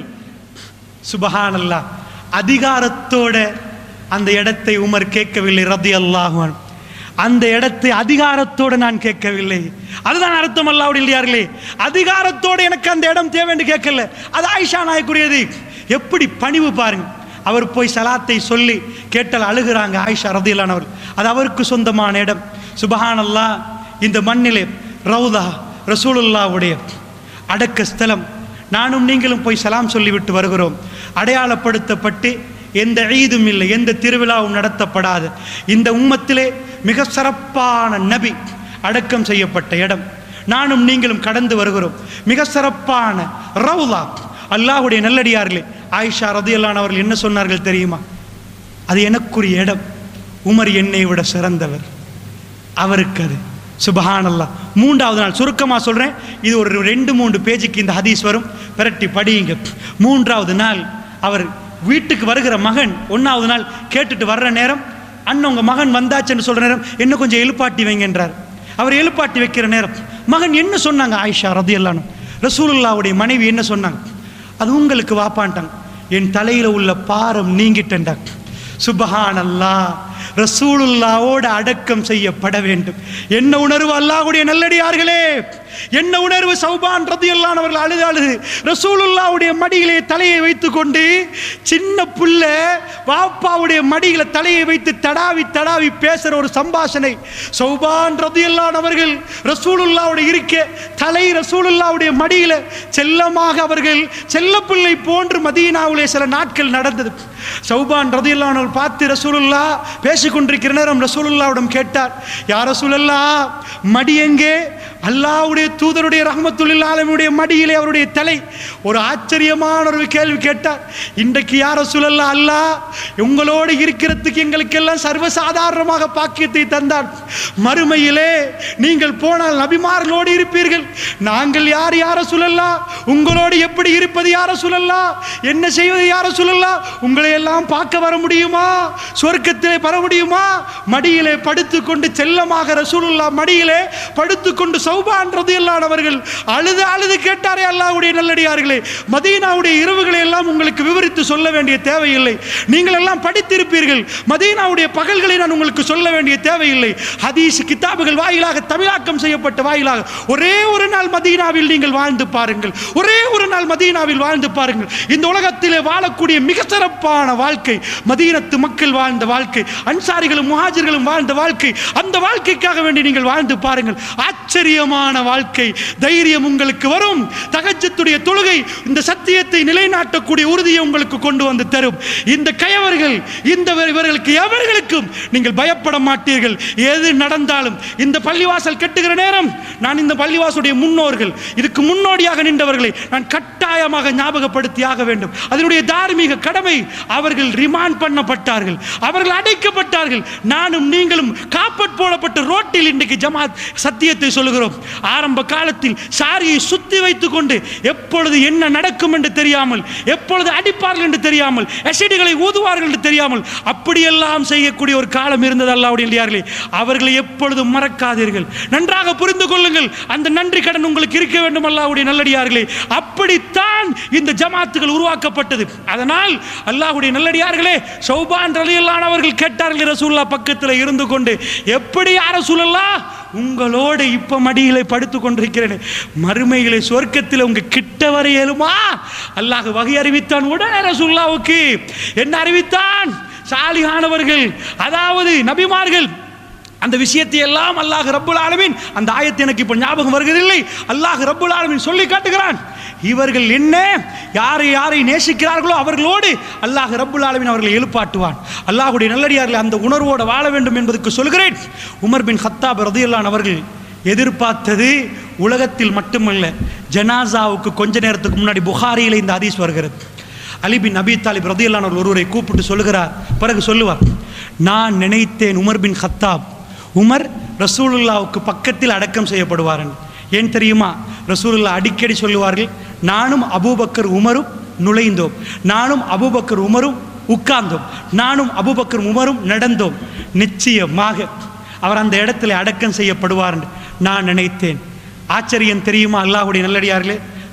சுபஹானல்லாஹ். அதிகாரத்தோட அந்த இடத்தை உமர் கேட்கவில்லை ரலியல்லாஹு அன்ஹு. அந்த இடத்தை அதிகாரத்தோடு நான் கேட்கவில்லை. அதுதான் அர்த்தம் அல்லாஹ்வுடைய இல்லையார்களே. அதிகாரத்தோடு எனக்கு அந்த இடம் தேவை என்று கேட்கல. அது ஆயிஷா நாயக்குரியது. எப்படி பணிவு பாருங்க. அவர் போய் சலாத்தை சொல்லி கேட்டால் அழுகிறாங்க ஆயிஷா ரலியல்லாஹு அன்ஹா. அது அவருக்கு சொந்தமான இடம். சுபஹானல்லாஹ். இந்த மண்ணிலே ரவுதா ரசூலுல்லாஹ்வுடைய அடக்க ஸ்தலம். நானும் நீங்களும் போய் சலாம் சொல்லிவிட்டு வருகிறோம். அடையாளப்படுத்தப்பட்டு எந்த ஈதும் இல்லை, எந்த திருவிழாவும் நடத்தப்படாது இந்த உம்மத்திலே மிக சிறப்பான நபி அடக்கம் செய்யப்பட்ட இடம். நானும் நீங்களும் கடந்து வருகிறோம். மிக சிறப்பான ரவுலா. அல்லாஹ்வுடைய நல்லடியார்களே, ஆயிஷா ரலியல்லாஹு அன்ஹா அவர்கள் என்ன சொன்னார்கள் தெரியுமா? அது எனக்குரிய இடம். உமர் என்னை விட சிறந்தவர், அவருக்கு அது. சுபஹானல்லாஹ். மூன்றாவது நாள் சுருக்கமாக சொல்கிறேன், இது ஒரு 2-3 பேஜுக்கு இந்த ஹதீஸ் வரும், பிரட்டி படியுங்க. மூன்றாவது நாள் அவர் வீட்டுக்கு வருகிற மகன் 1வது நாள் கேட்டுட்டு வர்ற நேரம், அண்ணன் உங்கள் மகன் வந்தாச்சுன்னு சொல்கிற நேரம் என்ன கொஞ்சம் எழுப்பாட்டி வைங்கன்றார். அவர் எழுப்பாட்டி வைக்கிற நேரம் மகன் என்ன சொன்னாங்க? ஆயிஷா ரலியல்லாஹு அன்ஹா ரசூலுல்லாஹ்வுடைய மனைவி என்ன சொன்னாங்க? அது உங்களுக்கு வாப்பான்ட்டாங்க. என் தலையில் உள்ள பாரம் நீங்கிட்டேன்டாங்க. சுபஹானல்லாஹ். ரசூலுல்லாஹ்வோடு அடக்கம் செய்யப்பட வேண்டும். என்ன உணர்வு அல்லாஹ்வுடைய நல்லடியார்களே, என்ன உணர்வு! சௌபான் ரலியல்லாஹு அன்ஹு அவர்கள் அழுது ரசூலுல்லாஹ்வுடைய மடியிலே தலையை வைத்துக்கொண்டு, சின்ன புள்ள வாப்பாவுடைய மடியில தலையை வைத்து தடாவி தடாவி பேசுற ஒரு சம்பாஷணை. சௌபான் ரலியல்லாஹு அன்ஹு அவர்கள் ரசூலுல்லாஹ்வுடைய இருக்க தலை ரசூலுல்லாஹ்வுடைய மடியில செல்லமாக அவர்கள் செல்ல பிள்ளை போன்று மதீனாவிலே சில நாட்கள் நடந்தது. சௌபான் ரலியல்லாஹு அன்ஹு பார்த்து ரசூலுல்லாஹ் பேசிக்கொண்டிருக்கிற நேரம் ரசூலுல்லாஹ்விடம் கேட்டார், யா ரசூலல்லாஹ், மடி எங்கே? அல்லாஹ்வுடைய தூதருடைய ரஹ்மத்துல் ஆலமீனுடைய மடியிலே அவருடைய தலை. ஒரு ஆச்சரியமான ஒரு கேள்வி கேட்டார். இன்றைக்கு யா ரசூலல்லாஹ், அல்லாஹ் உங்களோடு இருக்கிறதுக்கு எங்களுக்கெல்லாம் சர்வசாதாரணமாக பாக்கியத்தை தந்தார். மறுமையிலே நீங்கள் போனால் நபிமார்களோடு இருப்பீர்கள். நாங்கள் யார் யா ரசூலல்லாஹ்? உங்களோடு எப்படி இருப்பது யா ரசூலல்லாஹ்? என்ன செய்வது யா ரசூலல்லாஹ்? உங்களை எல்லாம் பார்க்க வர முடியுமா? சொர்க்கத்திலே பெற முடியுமா? மடியிலே படுத்துக்கொண்டு செல்லமாக ரசூலுல்லாஹ் மடியிலே படுத்துக்கொண்டு சௌபான் ரலியல்லாஹு அன்ஹு அவர்கள் அழுது அழுது கேட்டாரே, அல்லாஹ்வுடைய நல்லடியார்களே, மதீனாவுடைய இரவுகளை எல்லாம் உங்களுக்கு விவரித்து சொல்ல வேண்டிய தேவையில்லை. நீங்கள் எல்லாம் படித்திருப்பீர்கள். மதீனாவுடைய பகல்களை நான் உங்களுக்கு சொல்ல வேண்டிய தேவையில்லை. ஹதீஸ் கிதாபுகள் வாயிலாக, தமிழாக்கம் செய்யப்பட்ட வாயிலாக ஒரே ஒரு நாள் மதீனாவில் நீங்கள் வாழ்ந்து பாருங்கள். ஒரே ஒரு நாள் மதீனாவில் வாழ்ந்து பாருங்கள். இந்த உலகத்திலே வாழக்கூடிய மிக சிறப்பான வாழ்க்கை மதீனத்து மக்கள் வாழ்ந்த வாழ்க்கை, அன்சாரிகளும் முஹாஜிர்களும் வாழ்ந்த வாழ்க்கை. அந்த வாழ்க்கைக்காக வேண்டி நீங்கள் வாழ்ந்து பாருங்கள். ஆச்சரியமான வாழ்க்கை. தைரியம் உங்களுக்கு வரும். தஹஜ்ஜுடைய தொழுகை இந்த சத்தியத்தை நிலைநாட்டக்கூடிய உறுதியை உங்களுக்கு கொண்டு வந்து தரும். இந்த கயவர்கள், இவர்களுக்கு எவர்களுக்கும் நீங்கள் பயப்பட மாட்டீர்கள். எது நடந்தாலும் இந்த பள்ளிவாசல் கட்டுகிற நேரம் நான் இந்த பள்ளிவாசலுடைய முன்னோர்கள், இதுக்கு முன்னோடியாக நின்றவர்களை நான் கட்டாயமாக ஞாபகப்படுத்தியாக வேண்டும். அதனுடைய தார்மீக கடமை. அவர்கள் ரிமாண்ட் பண்ணப்பட்டார்கள், அவர்கள் அடைக்கப்பட்டார்கள். நானும் நீங்களும் காப்பட் போடப்பட்ட ரோட்டில் இன்றைக்கு ஜமாத் சத்தியத்தை சொல்லுகிறோம். ஆரம்ப காலத்தில் சாரியை சுத்தி வைத்துக் கொண்டு எப்பொழுது என்ன நடக்கும் என்று தெரியாமல், எப்பொழுது அடிப்பார்கள் என்று தெரியாமல், அசிடுகளை ஊதுவார்கள் என்று தெரியாமல் அப்படியெல்லாம் செய்யக்கூடிய ஒரு காலம் இருந்தது. அல்லாஹ்வுடைய இல்லையார்களே, அவர்களை எப்பொழுதும் மறக்காதீர்கள். நன்றாக புரிந்து கொள்ளுங்கள். அந்த நன்றி கடன் உங்களுக்கு இருக்க வேண்டும். அல்லாஹ்வுடைய நல்லடியார்களே, அப்படித்தான் இந்த ஜமாத்துகள் உருவாக்கப்பட்டது. அதனால் அல்லாஹ்வுடைய நல்லடியார்களே, சௌபான் ரலியல்லாஹு அன்ஹு அவர்கள் கேட்டார்கள் ரசூலுல்லாஹ் பக்கத்தில் இருந்து கொண்டு, எப்படி யா ரசூலல்லாஹ் உங்களோடு இப்ப மடியிலே படுத்து கொண்டிருக்கிறேன், மறுமையிலே சொர்க்கத்தில் உங்க கிட்ட வர இயலுமா? அல்லாஹ் வகை அறிவித்தான். உடனே ரசூலுல்லாஹ்வுக்கு என்ன அறிவித்தான்? சாலிஹானவர்கள், அதாவது நபிமார்கள், அந்த விஷயத்தை எல்லாம் அல்லாஹ் ரப்புல் ஆலமீன், அந்த ஆயத்தை எனக்கு இப்போ ஞாபகம் வருகிறதில்லை, அல்லாஹ் ரப்புல் ஆலமீன் சொல்லி காட்டுகிறான். இவர்கள் என்ன யாரை யாரை நேசிக்கிறார்களோ அவர்களோடு அல்லாஹ் ரப்புல் ஆலமீன் அவர்களை எழுப்பாட்டுவான். அல்லாஹ்வுடைய நல்லடியார்கள் அந்த உணர்வோடு வாழ வேண்டும் என்பதற்கு சொல்கிறேன். உமர் பின் கத்தாப் ரலியல்லாஹு அன்ஹு அவர்கள் எதிர்பார்த்தது உலகத்தில் மட்டுமல்ல, ஜனாசாவுக்கு கொஞ்ச நேரத்துக்கு முன்னாடி புகாரியில் இந்த ஹதீஸ் வருகிறது. அலி பின் அபி தாலிப் ரலியல்லாஹு அன்ஹு ஒருவரை கூப்பிட்டு சொல்லுகிறார். பிறகு சொல்லுவார், நான் நினைத்தேன் உமர் பின் கத்தாப், உமர் ரசூலுல்லாவுக்கு பக்கத்தில் அடக்கம் செய்யப்படுவார். ஏன் தெரியுமா? ரசூலுல்லாஹ் அடிக்கடி சொல்லுவார்கள், நானும் அபூபக்கர் உமரும் நுழைந்தோம், நானும் அபூபக்கர் உமரும் உட்கார்ந்தோம், நானும் அபூபக்கர் உமரும் நடந்தோம், நிச்சயமாக அவர் அந்த இடத்துல அடக்கம் செய்யப்படுவார் என்று நான் நினைத்தேன். ஆச்சரியம் தெரியுமா? அல்லாஹ்வுடைய நல்லடியார்களே,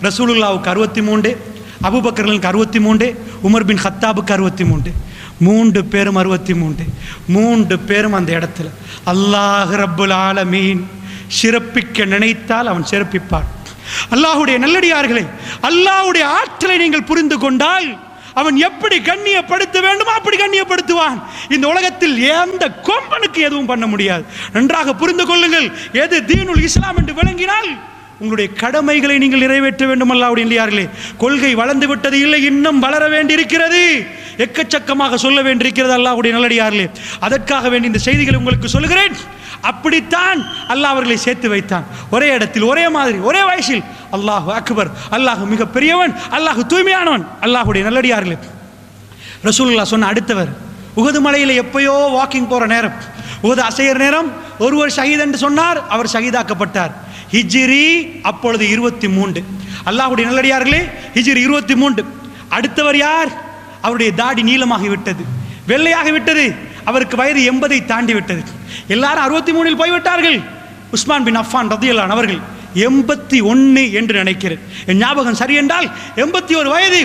ரசூலுல்லாவுக்கு 63, அபூபக்கருக்கு 63, உமர் பின் ஹத்தாபுக்கு 63. 3 பேரும் 63. 3 பேரும் அந்த இடத்துல. அல்லாஹ் ரப்புல் ஆலமீன் சிறப்பிக்க நினைத்தால் அவன் சிறப்பிப்பான். அல்லாஹ்வுடைய நல்லடியார்களே, அல்லாஹ்வுடைய ஆற்றலை நீங்கள் புரிந்து கொண்டால் அவன் எப்படி கண்ணியப்படுத்த வேண்டுமோ அப்படி கண்ணியப்படுத்துவான். இந்த உலகத்தில் எந்த கொம்பனுக்கு எதுவும் பண்ண முடியாது. நன்றாக புரிந்து கொள்ளுங்கள். எது தீனுல் இஸ்லாம் என்று விளங்கினால் உங்களுடைய கடமைகளை நீங்கள் நிறைவேற்ற வேண்டும். அல்லாஹ்வுடைய நல்லடியார்களே, கொள்கை வளர்ந்து விட்டது இல்லை, இன்னும் வளர வேண்டியிருக்கிறது. எக்கச்சக்கமாக சொல்ல வேண்டியிருக்கிறது அல்லாஹ்வுடைய நல்லடியார்களே. அதற்காக வேண்டி இந்த செய்திகளை உங்களுக்கு சொல்கிறேன். அப்படித்தான் அல்லாஹ் அவர்களை சேர்த்து வைத்தான். ஒரே இடத்தில், ஒரே மாதிரி, ஒரே வயசில். அல்லாஹ் அக்பர். அல்லாஹ் மிக பெரியவன், அல்லாஹ் தூய்மையானவன். அல்லாஹ்வுடைய நல்லடியார்களே, ரசூலுல்லாஹ் சொன்ன அடுத்தவர் உஹது மலையில் எப்பயோ வாக்கிங் போற நேரம், உஹது அசையர் நேரம், ஒருவர் ஷஹீத் என்று சொன்னார், அவர் ஷஹீதாக்கப்பட்டார். ஹிஜ்ரி அப்பொழுது 23. அல்லாஹ்வுடைய நல்லடியார்களே, ஹிஜ்ரி 23. அடுத்தவர் யார்? அவருடைய தாடி நீளமாகி விட்டது, வெள்ளையாகி விட்டது, அவருக்கு வயது 80 தாண்டி விட்டது. எல்லாரும் 63 போய்விட்டார்கள். உஸ்மான் பின் அஃபான் ரலியல்லாஹு அன்ஹு அவர்கள் 81 என்று நினைக்கிறேன், என் ஞாபகம் சரி என்றால் 81 வயது.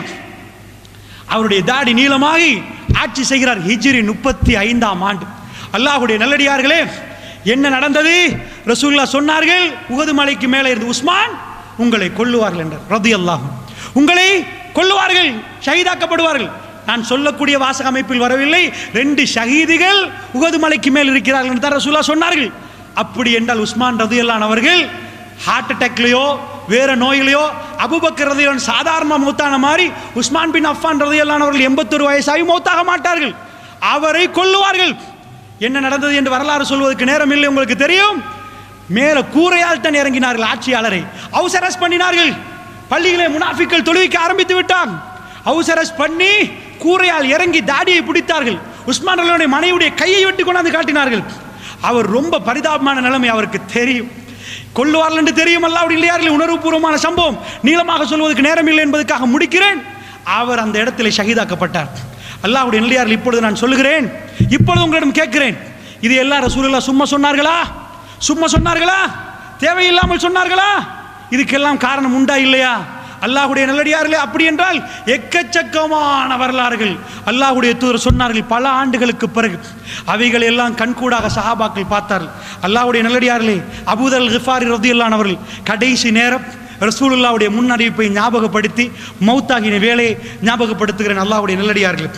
அவருடைய தாடி நீளமாகி ஆட்சி செய்கிறார். ஹிஜ்ரி 35ஆம் ஆண்டு. அல்லாஹ்வுடைய நல்லடியார்களே, என்ன நடந்தது? ரசூலுல்லாஹ் சொன்னார்கள், உஹது மலைக்கு மேலே இருந்து உஸ்மான் உங்களை கொல்லுவார்கள் என்றார் ரலியல்லாஹு அன்ஹு. உங்களை கொல்லுவார்கள், ஷஹீதாக்கப்படுவார்கள். நான் சொல்லக்கூடிய வாசக அமைப்பில் வரவில்லை. 2 ஷஹீதுகள் உஹது மலைக்கு மேல் இருக்கிறார்கள் என்று ரசூலுல்லாஹ் சொன்னார்கள். அப்படி என்றால் உஸ்மான் ரலியல்லாஹு அன்ஹு அவர்கள் ஹார்ட் அட்டாக்லையோ வேற நோயிலையோ அபூபக்கர் ரலியல்லாஹு அன்ஹு சாதாரண மௌத்தான மாதிரி உஸ்மான் பின் அஃபான் ரலியல்லாஹு அன்ஹு அவர்கள் 81 வயசாகி மௌத்தாக மாட்டார்கள். அவரை கொல்லுவார்கள். என்ன நடந்தது என்று வரலாறு சொல்வதற்கு நேரம் இல்லை, உங்களுக்கு தெரியும். மேல கூரையால் தான் இறங்கினார்கள். ஆட்சியாளரை ஹவுஸ் அரெஸ்ட் பண்ணினார்கள். பள்ளிகளே முனாஃபிக்கள் தொழுவிக்க ஆரம்பித்து விட்டாங்க. ஹவுஸ் அரெஸ்ட் பண்ணி கூரையால் இறங்கி தாடியை பிடித்தார்கள். உஸ்மான் ரலியல்லாஹு மனைவியுடைய கையை வெட்டி கொண்டாந்து காட்டினார்கள். அவர் ரொம்ப பரிதாபமான நிலைமை அவருக்கு தெரியும். கொல்லுவார்கள் என்று தெரியும். அல்லாஹ்வுடைய இல்லையார்கள் உணர்வுபூர்வமான சம்பவம், நீளமாக சொல்வதற்கு நேரம் இல்லை என்பதற்காக முடிக்கிறேன். அவர் அந்த இடத்துல ஷஹீதாக்கப்பட்டார். அல்லாஹ்வுடைய நல்லடியார்கள், இப்பொழுது நான் சொல்லுகிறேன், இப்பொழுது உங்களிடம் கேட்கிறேன், இது எல்லாம் ரசூலுல்லாஹ் சும்மா சொன்னார்களா? சும்மா சொன்னார்களா? தேவையில்லாமல் சொன்னார்களா? இதுக்கெல்லாம் காரணம் உண்டா இல்லையா? அல்லாஹ்வுடைய நல்லடியார்களே, அப்படி என்றால் எக்கச்சக்கமான வரலாறுகள் அல்லாஹ்வுடைய தூதர் சொன்னார்கள். பல ஆண்டுகளுக்கு பிறகு அவைகள் எல்லாம் கண்கூடாக சஹாபாக்கள் பார்த்தார்கள். அல்லாஹ்வுடைய நல்லடியார்களே, அபூதர் கிஃபாரி ரலியல்லாஹு அன்ஹு அவர்கள் கடைசி நேரம் ரசூலுல்லாஹ்வுடைய முன்னறிவிப்பை ஞாபகப்படுத்தி மௌத்தாகின வேலையை ஞாபகப்படுத்துகிறேன். அல்லாஹ்வுடைய நல்லடியார்களே,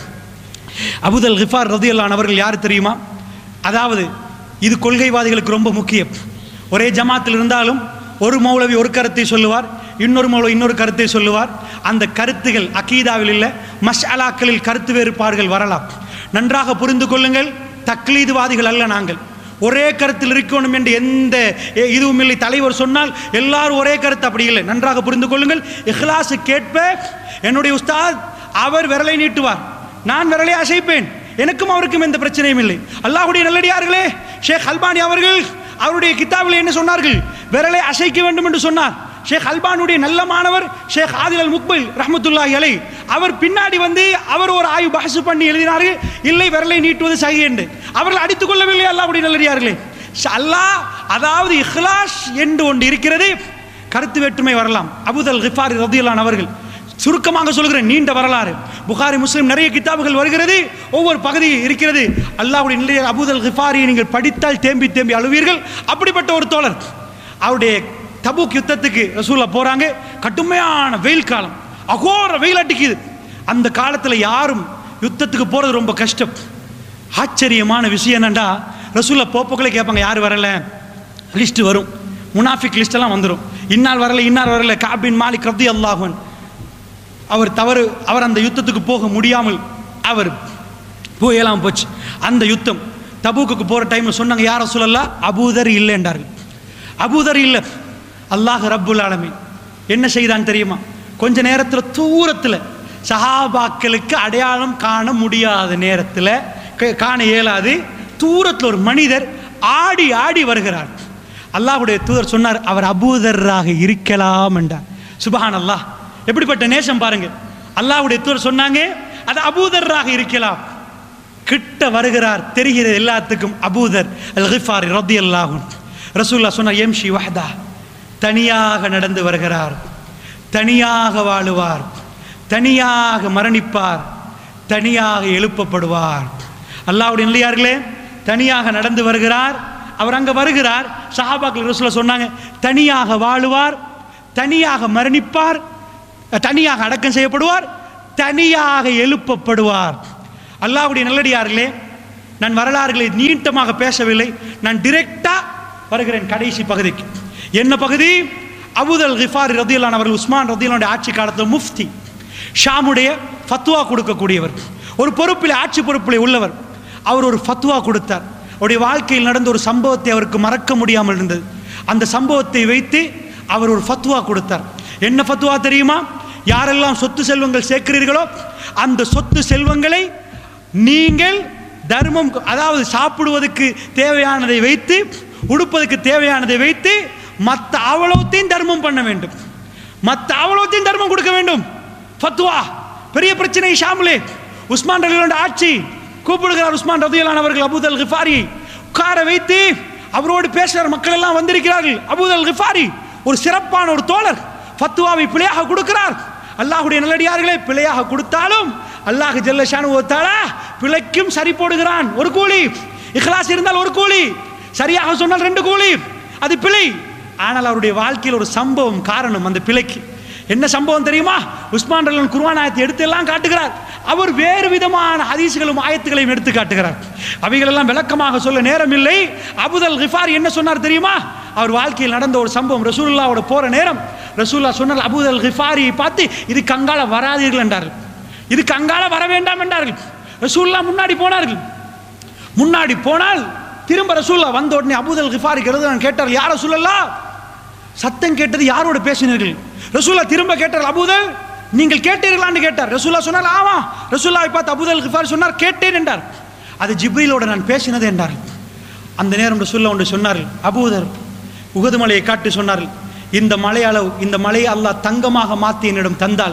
அபூதர் கிஃபார் ரலியல்லாஹு அன்ஹு அவர்கள் யார் தெரியுமா? அதாவது இது கொள்கைவாதிகளுக்கு ரொம்ப முக்கியம். ஒரே ஜமாத்தில் இருந்தாலும் ஒரு மௌலவி ஒரு கருத்தை சொல்லுவார், இன்னொரு மௌலவி இன்னொரு கருத்தை சொல்லுவார். அந்த கருத்துகள் அகீதாவில் இல்லை, மஸ்அலாக்களில் கருத்து வேறுபாடுகள் வரலாம். நன்றாக புரிந்து கொள்ளுங்கள். தக்லீதுவாதிகள் அல்ல நாங்கள். ஒரே கருத்தில் இருக்கணும் என்று எந்த இதுவும் இல்லை. தலைவர் சொன்னால் எல்லாரும் ஒரே கருத்து, அப்படி இல்லை. நன்றாக புரிந்து கொள்ளுங்கள். இஹ்லாஸ் கேட்ப என்னுடைய உஸ்தாத் அவர் விரலை நீட்டுவார், நான் விரலை அசைப்பேன். எனக்கும் அவருக்கும் எந்த பிரச்சனையும் இல்லை. அல்லாஹ்வுடைய நல்லடியார்களே, ஷேக் அல்பானி அவர்கள் அவருடைய கிதாபில் என்ன சொன்னார்கள்? விரலை அசைக்க வேண்டும் என்று சொன்னார். ஷேக் அல்பானுடைய நல்ல மாணவர் ஷேக் ஆதில் அல் முக்பில் ரஹ்மத்துல்லாஹி அலைஹி அவர் பின்னாடி வந்து அவர் ஒரு ஆய்வு பஹஸ் பண்ணி எழுதினார்கள், இல்லை விரலை நீட்டுவது சஹீஹ் என்று. அவர்கள் அடித்துக் கொள்ளவில்லை. அல்லாஹ்வுடைய நல்லடியார்களே, அல்லாஹ் அதாவது இஹ்லாஸ் என்று ஒன்று இருக்கிறது. கருத்து வேற்றுமை வரலாம். அபூதர் கிஃபாரி ரலியல்லாஹு அன்ஹு அவர்கள், சுருக்கமாக சொல்கிறேன், நீண்ட வரலாறு, புகாரி முஸ்லிம் நிறைய கிதாபுகள் வருகிறது, ஒவ்வொரு பகுதி இருக்கிறது. அல்லாஹ்வுடைய நல்லடியார் அபூதர் கிஃபாரியை நீங்கள் படித்தால் தேம்பி தேம்பி அழுவீர்கள். அப்படிப்பட்ட ஒரு தோழர், அவருடைய தபூக் யுத்தத்துக்கு ரசூலுல்லாஹ் போறாங்க. கடுமையான வெயில் காலம், அகோர வெயில் அடிக்குது. அந்த காலத்தில் யாரும் யுத்தத்துக்கு போறது ரொம்ப கஷ்டம். ஆச்சரியமான விஷயம் என்னண்டா, ரசூலுல்லாஹ் போப்போக்களே கேட்பாங்க, யார் வரல? லிஸ்ட் வரும், முனாஃபிக் லிஸ்ட் எல்லாம் வந்துடும். இன்னார் வரல, இன்னார் வரல. கஅப் பின் மாலிக் ரலியல்லாஹு அன்ஹு அவர் அந்த யுத்தத்துக்கு போக முடியாமல் அவர் போயெல்லாம் போச்சு. அந்த யுத்தம் தபூக்கு போற டைம்ல சொன்னாங்க, யார் ரசூலல்லாஹ்? அபூதர் இல்லை என்றார்கள். அபூதர் இல்லை. அல்லாஹ் ரப்புல் ஆலமீன் என்ன செய்தான் தெரியுமா? கொஞ்ச நேரத்தில் தூரத்தில் சஹாபாக்களுக்கு அடையாளம் காண முடியாத நேரத்தில், காண இயலாது, தூரத்தில் ஒரு மனிதர் ஆடி ஆடி வருகிறார். அல்லாஹ்வுடைய தூதர் சொன்னார், அவர் அபூதராக இருக்கலாம் என்றார். சுப்ஹானல்லாஹ், எப்படிப்பட்ட நேசம் பாருங்க. அல்லாஹ்வுடைய தூதர் சொன்னாங்க, அது அபூதராக இருக்கலாம். கிட்ட வருகிறார், தெரிகிறது எல்லாத்துக்கும் அபூதர் அல் கிஃபாரி ரலியல்லாஹு அன்ஹு. ரசூலுல்லாஹ் சொன்னார், யம்ஷி வஹ்தா, தனியாக நடந்து வருகிறார். தனியாக வாழுவார், தனியாக மரணிப்பார், தனியாக எழுப்பப்படுவார். அல்லாஹ்வுடைய நல்லடியார்களே, தனியாக நடந்து வருகிறார். அவர் அங்கே வருகிறார். சஹாபாக்கள் ரசூலுல்லாஹ் சொன்னாங்க, தனியாக வாழுவார், தனியாக மரணிப்பார், தனியாக அடக்கம் செய்யப்படுவார், தனியாக எழுப்பப்படுவார். அல்லாஹ்வுடைய நல்லடியார்களே, நான் வரலாறுகளை நீட்டமாக பேசவில்லை. நான் டிரெக்டாக வருகிறேன் கடைசி பகுதிக்கு. என்ன பகுதி? அபூதல் கிஃபாரி ரதியல்லாஹு அவர்கள் உஸ்மான் ரதியல்லாஹு ஆட்சி காலத்தில் முஃப்தி, ஷாமுடைய ஃபத்வா கொடுக்கக்கூடியவர், ஒரு பொறுப்பில், ஆட்சி பொறுப்பில் உள்ளவர். அவர் ஒரு ஃபத்வா கொடுத்தார். அவருடைய வாழ்க்கையில் நடந்த ஒரு சம்பவத்தை அவருக்கு மறக்க முடியாமல் இருந்தது. அந்த சம்பவத்தை வைத்து அவர் ஒரு ஃபத்வா கொடுத்தார். என்ன ஃபத்வா தெரியுமா? யாரெல்லாம் சொத்து செல்வங்கள் சேர்க்கிறீர்களோ அந்த சொத்து செல்வங்களை நீங்கள் தர்மம், அதாவது சாப்பிடுவதற்கு தேவையானதை வைத்து, உடுப்பதற்கு தேவையானதை வைத்து மற்ற அவ்வளோத்தையும் தர்மம் பண்ண வேண்டும், மற்ற அவ்வளோத்தையும் தர்மம் கொடுக்க வேண்டும். ஃபத்வா பெரிய பிரச்சனை ஷாமுலே. உஸ்மான் ரலியல்லாஹு ஆட்சி கூப்பிடுகிறார். உஸ்மான் ரலியல்லாஹு அவர்கள் அபூதல் கிஃபாரி உட்கார வைத்து அவரோடு பேசுகிறார். மக்கள் எல்லாம் வந்திருக்கிறார்கள். அபூதல் கிஃபாரி ஒரு சிறப்பான ஒரு தோழர், ஃபத்வாவை பிழையாக கொடுக்கிறார். அல்லாஹ்வுடைய நல்லடியார்களே, பிழையாக கொடுத்தாலும் அல்லாஹ் ஜல்ல ஷானுஹு வ தஆலா பிழைக்கும் சரி போடுகிறான். ஒரு கூலி, இக்லாஸ் இருந்தால் ஒரு கூலி, சரியாக சொன்னால் 2 கூலி. அது பிழை. ஆனால் அவருடைய வாழ்க்கையில் ஒரு சம்பவம் காரணம் அந்த பிழைக்கு. என்ன சம்பவம் தெரியுமா? உஸ்மான் ரலியல்லாஹு குர்ஆன் ஆயத்தை எடுத்து எல்லாம் காட்டுகிறார். அவர் வேறு விதமான ஹதீஸ்களும் ஆயத்துகளையும் எடுத்து காட்டுகிறார். அவைகளெல்லாம் விளக்கமாக சொல்ல நேரம் இல்லை. அபூதல் கிஃபாரி என்ன சொன்னார் தெரியுமா? அவர் வாழ்க்கையில் நடந்த ஒரு சம்பவம். ரசூலுல்லாஹ்வோட போற நேரம் ரசூலுல்லாஹ் சொன்னார், அபூதல் கிஃபாரியை பார்த்து, இது கங்கால வராதீர்கள் என்றார்கள், இது கங்கால வர வேண்டாம் என்றார்கள். ரசூலுல்லாஹ் முன்னாடி போனார்கள். முன்னாடி போனால் திரும்ப ரசூலுல்லாஹ் வந்த உடனே அபூதல் கிஃபாரி கேட்டார், யார் ரசூலுல்லாஹ்? சத்தம் கேட்டது, யாரோட பேசினீர்கள்? ரசூலுல்லாஹ் திரும்ப கேட்டார், அபூதல் நீங்கள் கேட்டீர்களான்னு கேட்டார். ரசூலுல்லாஹ் சொன்னார், ஆமா. ரசூலுல்லாஹை பார்த்து அபூதல் கிஃபாரி சொன்னார், கேட்டேன் என்றார். அது ஜிப்ரீலோட நான் பேசினது என்றார். அந்த நேரம் ரசூலுல்லாஹ் ஒன்று சொன்னார்கள், அபூதர் உஹது மலையை காட்டி சொன்னார்கள், இந்த மலை அளவு, இந்த மலையை அல்லாஹ் தங்கமாக மாற்றி என்னிடம் தந்தால்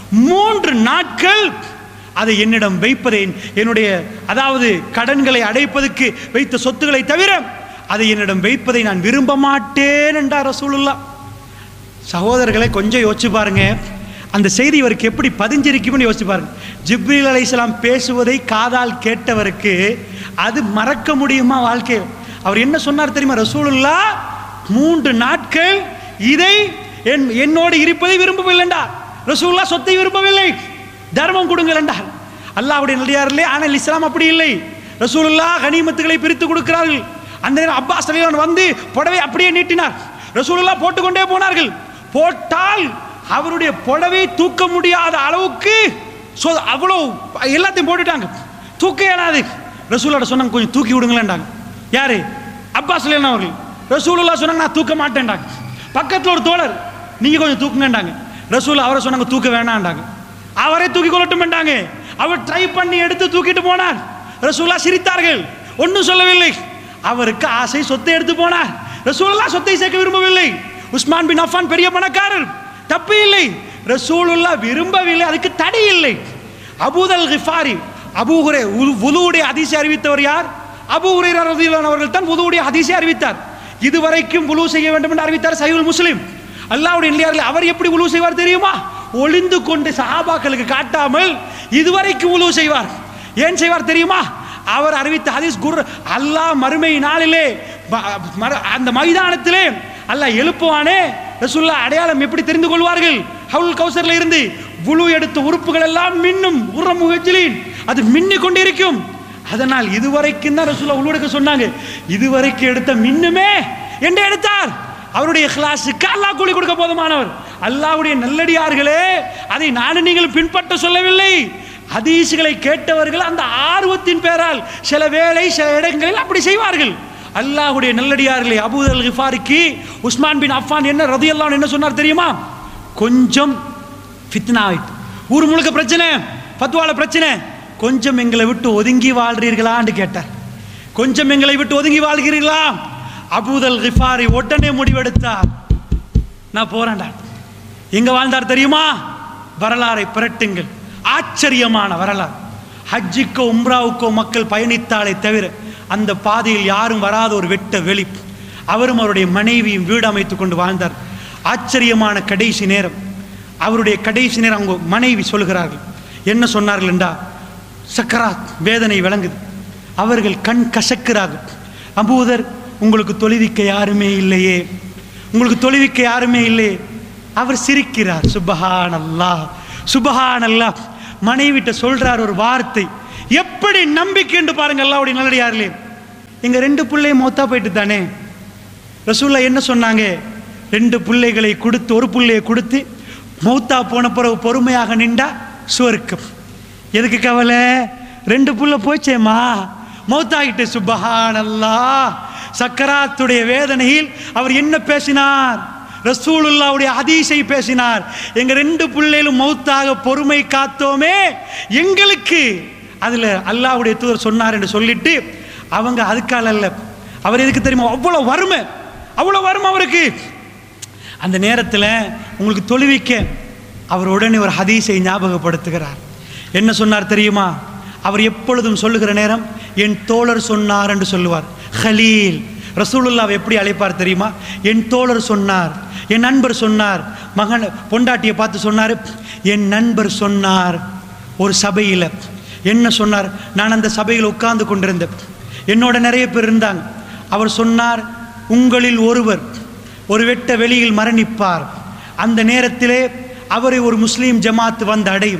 3 நாட்கள் அதை என்னிடம் வைப்பதை, என்னுடைய அதாவது கடன்களை அடைப்பதற்கு வைத்த சொத்துக்களை தவிர அதை என்னிடம் வைப்பதை நான் விரும்ப மாட்டேன் என்றார் ரசூலுல்லாஹ். சகோதரர்களை கொஞ்சம் யோசிச்சு பாருங்க, அந்த செய்தி இவருக்கு எப்படி பதிஞ்சிருக்கும்னு யோசிச்சு பாருங்க. ஜிப்ரீல் அலைஹிஸ்ஸலாம் பேசுவதை காதால் கேட்டவருக்கு அது மறக்க முடியுமா வாழ்க்கையில்? அவர் என்ன சொன்னார் தெரியுமா? ரசூலுல்லாஹ் 3 நாட்கள் இதை என்னோடு இருப்பதை விரும்பவில்லை என்றார். ரசூலுல்லாஹ் சொத்தை விரும்பவில்லை, தர்மம் கொடுங்கள் என்றார். அல்லாஹ்வுடைய நல்லடியார்களே, ஆனால் இஸ்லாம் அப்படி இல்லை. ரசூலுல்லாஹ் கனிமத்துகளை பிரித்து கொடுக்கிறார்கள். அந்த நேரம் அப்பாஸ் ரலியல்லாஹு வந்து புடவை அப்படியே நீட்டினார். ரசூலுல்லாஹ் போட்டுக்கொண்டே போனார்கள். போட்டால் அவருடைய புடவை தூக்க முடியாத அளவுக்கு அவ்வளோ எல்லாத்தையும் போட்டுட்டாங்க, தூக்க இயலாது. ரசூலுல்லாஹ் சொன்னாங்க, கொஞ்சம் தூக்கி விடுங்களேன்டாங்க. யாரு? அப்பாஸ் ரலியல்லாஹு அவர்கள். ரசூலுல்லாஹ் சொன்னாங்க, நான் தூக்க மாட்டேன்டாங்க. பக்கத்தில் ஒரு தோழர், நீங்க கொஞ்சம் தூக்குங்கன்றாங்க. ரசூலுல்லாஹ் அவரை சொன்னாங்க, தூக்க வேணான்டாங்க. அவரை தூக்கி கொள்ளட்டும் என்றாங்க. அவர் ட்ரை பண்ணி எடுத்து தூக்கிட்டு போனார். ரசூலுல்லாஹ் சிரித்தார்கள், ஒன்றும் சொல்லவில்லை. அவருக்கு ஆசை, சொத்தை எடுத்து போனார். ரசூலுல்லாஹ் சொத்தை சேர்க்க விரும்பவில்லை. உஸ்மான் பின் அஃபான் பெரிய பணக்காரர், தப்பு இல்லை. ரசூலுல்லாஹ் விரும்பவில்லை, அதுக்கு தடை இல்லை. அபூதல் கிஃபாரி, அபூ ஹுரைரா வுதுவுடைய ஹதீஸை அறிவித்தவர் யார்? அபூ ஹுரைரா ரலியல்லாஹு அவர்கள் தான் வுதுவுடைய ஹதீஸை அறிவித்தார். இதுவரைக்கும் வுது செய்ய வேண்டும் என்று அறிவித்தார் சஹீஹுல் முஸ்லிம். அல்லாஹ்வுடைய நல்லடியார்களே, அவர் எப்படி வுது செய்வார் தெரியுமா? ஒளிந்து கொண்டு சஹாபாக்களுக்கு காட்டாமல் இதுவரைக்கும் வுது செய்வார். ஏன் செய்வார் தெரியுமா? அவர் அறிவித்த ஹதீஸ், அல்லாஹ் மறுமை நாளிலே அந்த மைதானத்திலே அல்லாஹ் எழுப்புவானே, ரசூலுல்லாஹ் அடையாளம் எப்படி தெரிந்து கொள்வார்கள்? ஹவுல் கௌசர்ல இருந்து வுது எடுத்த உறுப்புகள் எல்லாம் மின்னும், அது மின்னிக் கொண்டிருக்கும். அதனால் இதுவரைக்கும் தான் ரசூலுல்லாஹ் வுது எடுக்க சொன்னாங்க. இதுவரைக்கும் எடுத்த மின்னுமே என்று எடுத்தார். அவருடைய இக்லாஸுக்கு அல்லாஹ் கூலி கொடுக்க போதுமானவர். அல்லாஹ்வுடைய நல்லடியார்களே, அதை நானும் நீங்களும் பின்பற்ற சொல்லவில்லை. ஹதீஸ்களை கேட்டவர்கள் அந்த ஆர்வத்தின் பேரால் சில வேளை சில இடங்களில் அப்படி செய்வார்கள். அல்லாஹ்வுடைய நல்லடியார்களே, அபூதல் கிஃபாரிக்கு உஸ்மான் பின் அஃபான் என்ன ரலியல்லாஹு அன்ஹு என்ன சொன்னார் தெரியுமா? கொஞ்சம் ஃபித்னா ஆயிட்டு, ஊர் முழுக்க பிரச்சனை, ஃபத்வால பிரச்சனை, கொஞ்சம் எங்களை விட்டு ஒதுங்கி வாழ்றீர்களான்னு கேட்டார். கொஞ்சம் எங்களை விட்டு ஒதுங்கி வாழ்கிறீர்களா? அபூதல் கிஃபாரி உடனே முடிவெடுத்தார், நான் போறேன்டா. எங்க வாழ்ந்தார் தெரியுமா? வரலாறை புரட்டுங்கள், ஆச்சரியமான வரலாறு. ஹஜ்ஜுக்கோ உம்ராவுக்கோ மக்கள் பயணித்தாலே தவிர அந்த பாதையில் யாரும் வராத ஒரு வெட்ட வெளி. அவரும் அவருடைய மனைவியும் வீடு அமைத்துக் கொண்டு வாழ்ந்தார். ஆச்சரியமான கடைசி நேரம். அவருடைய கடைசி நேரம் அவங்க மனைவி சொல்கிறார்கள். என்ன சொன்னார்கள் என்றா, சக்கராத் வேதனை விளங்குது. அவர்கள் கண் கசக்கிறார்கள். அபூதர், உங்களுக்கு தொழுவிக்க யாருமே இல்லையே, உங்களுக்கு தொழுவிக்க யாருமே இல்லையே. அவர் சிரிக்கிறார். சுபஹானல்லாஹ் சுபஹானல்லாஹ். மனைவிட்ட சொல்றார் ஒரு வார்த்தை, எப்படி நம்பிக்கை என்று பாருங்க. அல்லாஹ்வுடைய நல்லடியார்களே, எங்க 2 பிள்ளையும் மௌத்தா போயிட்டு தானே. ரசூலுல்லாஹ் என்ன சொன்னாங்க, 2 பிள்ளைகளை கொடுத்து, ஒரு பிள்ளையை கொடுத்து மௌத்தா போன பிறகு பொறுமையாக நின்றா சுவர்க்கம். எதுக்கு கவலை? 2 பிள்ளை போச்சேம்மா, மௌத்தாகிட்டு. சுபஹானல்லாஹ். சக்கராத்துடைய வேதனையில் அவர் என்ன பேசினார்? ரசூலுல்லாஹ்வுடைய ஹதீஸை பேசினார். எங்க 2 பிள்ளைகளும் மௌத்தாக பொறுமை காத்தோமே, எங்களுக்கு அதுல அல்லாஹ்வுடைய தூதர் சொன்னார் என்று சொல்லிட்டு அவங்க அதுக்கால அல்ல. அவர் எதுக்கு தெரியுமா? அவ்வளவு வறுமை, அவ்வளவு வறுமை அவருக்கு. அந்த நேரத்தில் உங்களுக்கு தொழுவிக்க அவர் உடனே ஒரு ஹதீஸை ஞாபகப்படுத்துகிறார். என்ன சொன்னார் தெரியுமா? அவர் எப்பொழுதும் சொல்லுகிற நேரம் என் தோழர் சொன்னார் என்று சொல்லுவார். ஹலீல். ரசூலுல்லாஹ் எப்படி அழைப்பார் தெரியுமா? என் தோழர் சொன்னார், என் நண்பர் சொன்னார். மகன் பொண்டாட்டியை பார்த்து சொன்னார், என் நண்பர் சொன்னார். ஒரு சபையில் என்ன சொன்னார்? நான் அந்த சபையில் உட்கார்ந்து கொண்டிருந்தேன், என்னோட நிறைய பேர் இருந்தாங்க. அவர் சொன்னார், உங்களில் ஒருவர் ஒரு வெட்ட வெளியில் மரணிப்பார். அந்த நேரத்திலே அவரை ஒரு முஸ்லீம் ஜமாத்து வந்து அடையும்.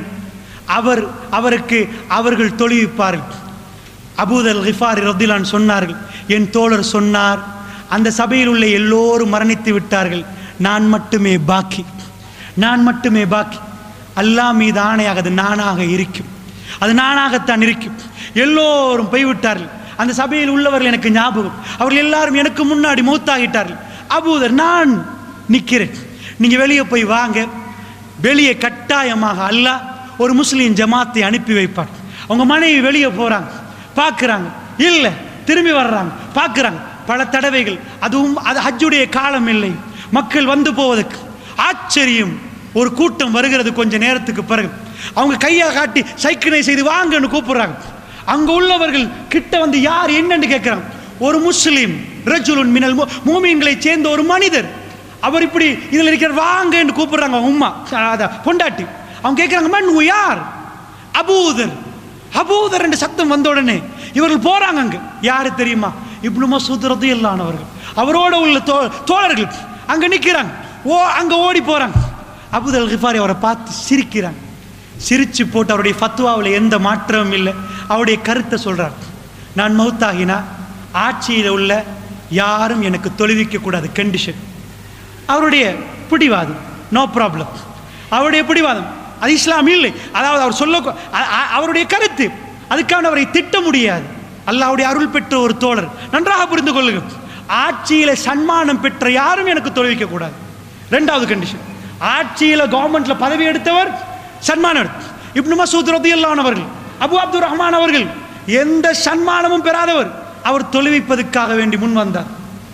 அவருக்கு அவர்கள் தொழுவிப்பார்கள். அபூதர் கிஃபாரி ரதியல்லாஹு அன்ஹு சொன்னார்கள், என் தோழர் சொன்னார், அந்த சபையில் உள்ள எல்லோரும் மரணித்து விட்டார்கள், நான் மட்டுமே பாக்கி, நான் மட்டுமே பாக்கி. அல்லாஹ் மீது ஆணையாக அது நானாக இருக்கும், அது நானாகத்தான் இருக்கும். எல்லோரும் போய்விட்டார்கள். அந்த சபையில் உள்ளவர்கள் எனக்கு ஞாபகம், அவர்கள் எல்லாரும் எனக்கு முன்னாடி மௌத்தாகிட்டார்கள். அபூதர், நான் நிற்கிறேன், நீங்க வெளியே போய் வாங்க. வெளியே கட்டாயமாக அல்லாஹ் ஒரு முஸ்லீம் ஜமாத்தை அனுப்பி வைப்பார். அவங்க மனைவி வெளியே போறாங்க, பார்க்குறாங்க, இல்லை திரும்பி வர்றாங்க, பார்க்குறாங்க. பல தடவைகள், அதுவும் அது ஹஜ்ஜுடைய காலம் இல்லை, மக்கள் வந்து போவதற்கு. ஆச்சரியம், ஒரு கூட்டம் வருகிறது. கொஞ்ச நேரத்துக்கு பிறகு அவங்க கையை காட்டி சைக்கிளை செய்து வாங்கன்னு கூப்பிடுறாங்க. அங்க உள்ளவர்கள் கிட்ட வந்து யார் என்னன்னு கேட்கிறாங்க. ஒரு முஸ்லீம், ரஜுலுன் மினல் மூமின்களை சேர்ந்த ஒரு மனிதர், அவர் இப்படி இதில் இருக்கிற வாங்க என்று கூப்பிடுறாங்க. உம்மா பொண்டாட்டி. அவங்க கேட்கிறாங்க, மன் யார்? அபூதர். அபூதர் என்ற சத்தம் வந்த உடனே இவர்கள் போறாங்க. அங்க யாரு தெரியுமா? இப்னு மஸ்ஊத் ரலியல்லாஹு அன்ஹு அவர்கள், அவரோட உள்ள தோழர்கள் அங்க நிற்கிறாங்க. அங்க ஓடி போறாங்க. அபூதர் கிஃபாரி அவரை பார்த்து சிரிக்கிறாங்க. சிரிச்சு போட்டு அவருடைய ஃபத்வாவில் எந்த மாற்றமும் இல்லை. அவருடைய கருத்தை சொல்றார், நான் மௌத்தாகினா ஆட்சியில் உள்ள யாரும் எனக்கு தொழுவிக்க கூடாது, கண்டிஷன். அவருடைய பிடிவாதம், நோ ப்ராப்ளம். அவருடைய பிடிவாதம், அது இஸ்லாம் இல்லை. அதாவது அவர் சொல்ல அவருடைய கருத்து, அதுக்கான அவரை திட்ட முடியாது. அல்லாஹ்வுடைய அருள் பெற்ற ஒரு தோழர், நன்றாக புரிந்து கொள்ளுங்கள். ஆட்சியில சன்மானம் பெற்ற யாரும் எனக்கு தொழுவிக்க கூடாது. 2வது கண்டிஷன், ஆட்சியில கவர்மெண்ட்ல பதவி எடுத்தவர் சன்மானம் எடுத்து. இப்னு மஸ்ஊத் ரலியல்லாஹு அன்ஹு அவர்கள், அபு அப்துர் ரஹ்மான் அவர்கள் எந்த சன்மானமும் பெறாதவர், அவர் தொழுவிப்பதற்காக வேண்டி முன் வந்தார்.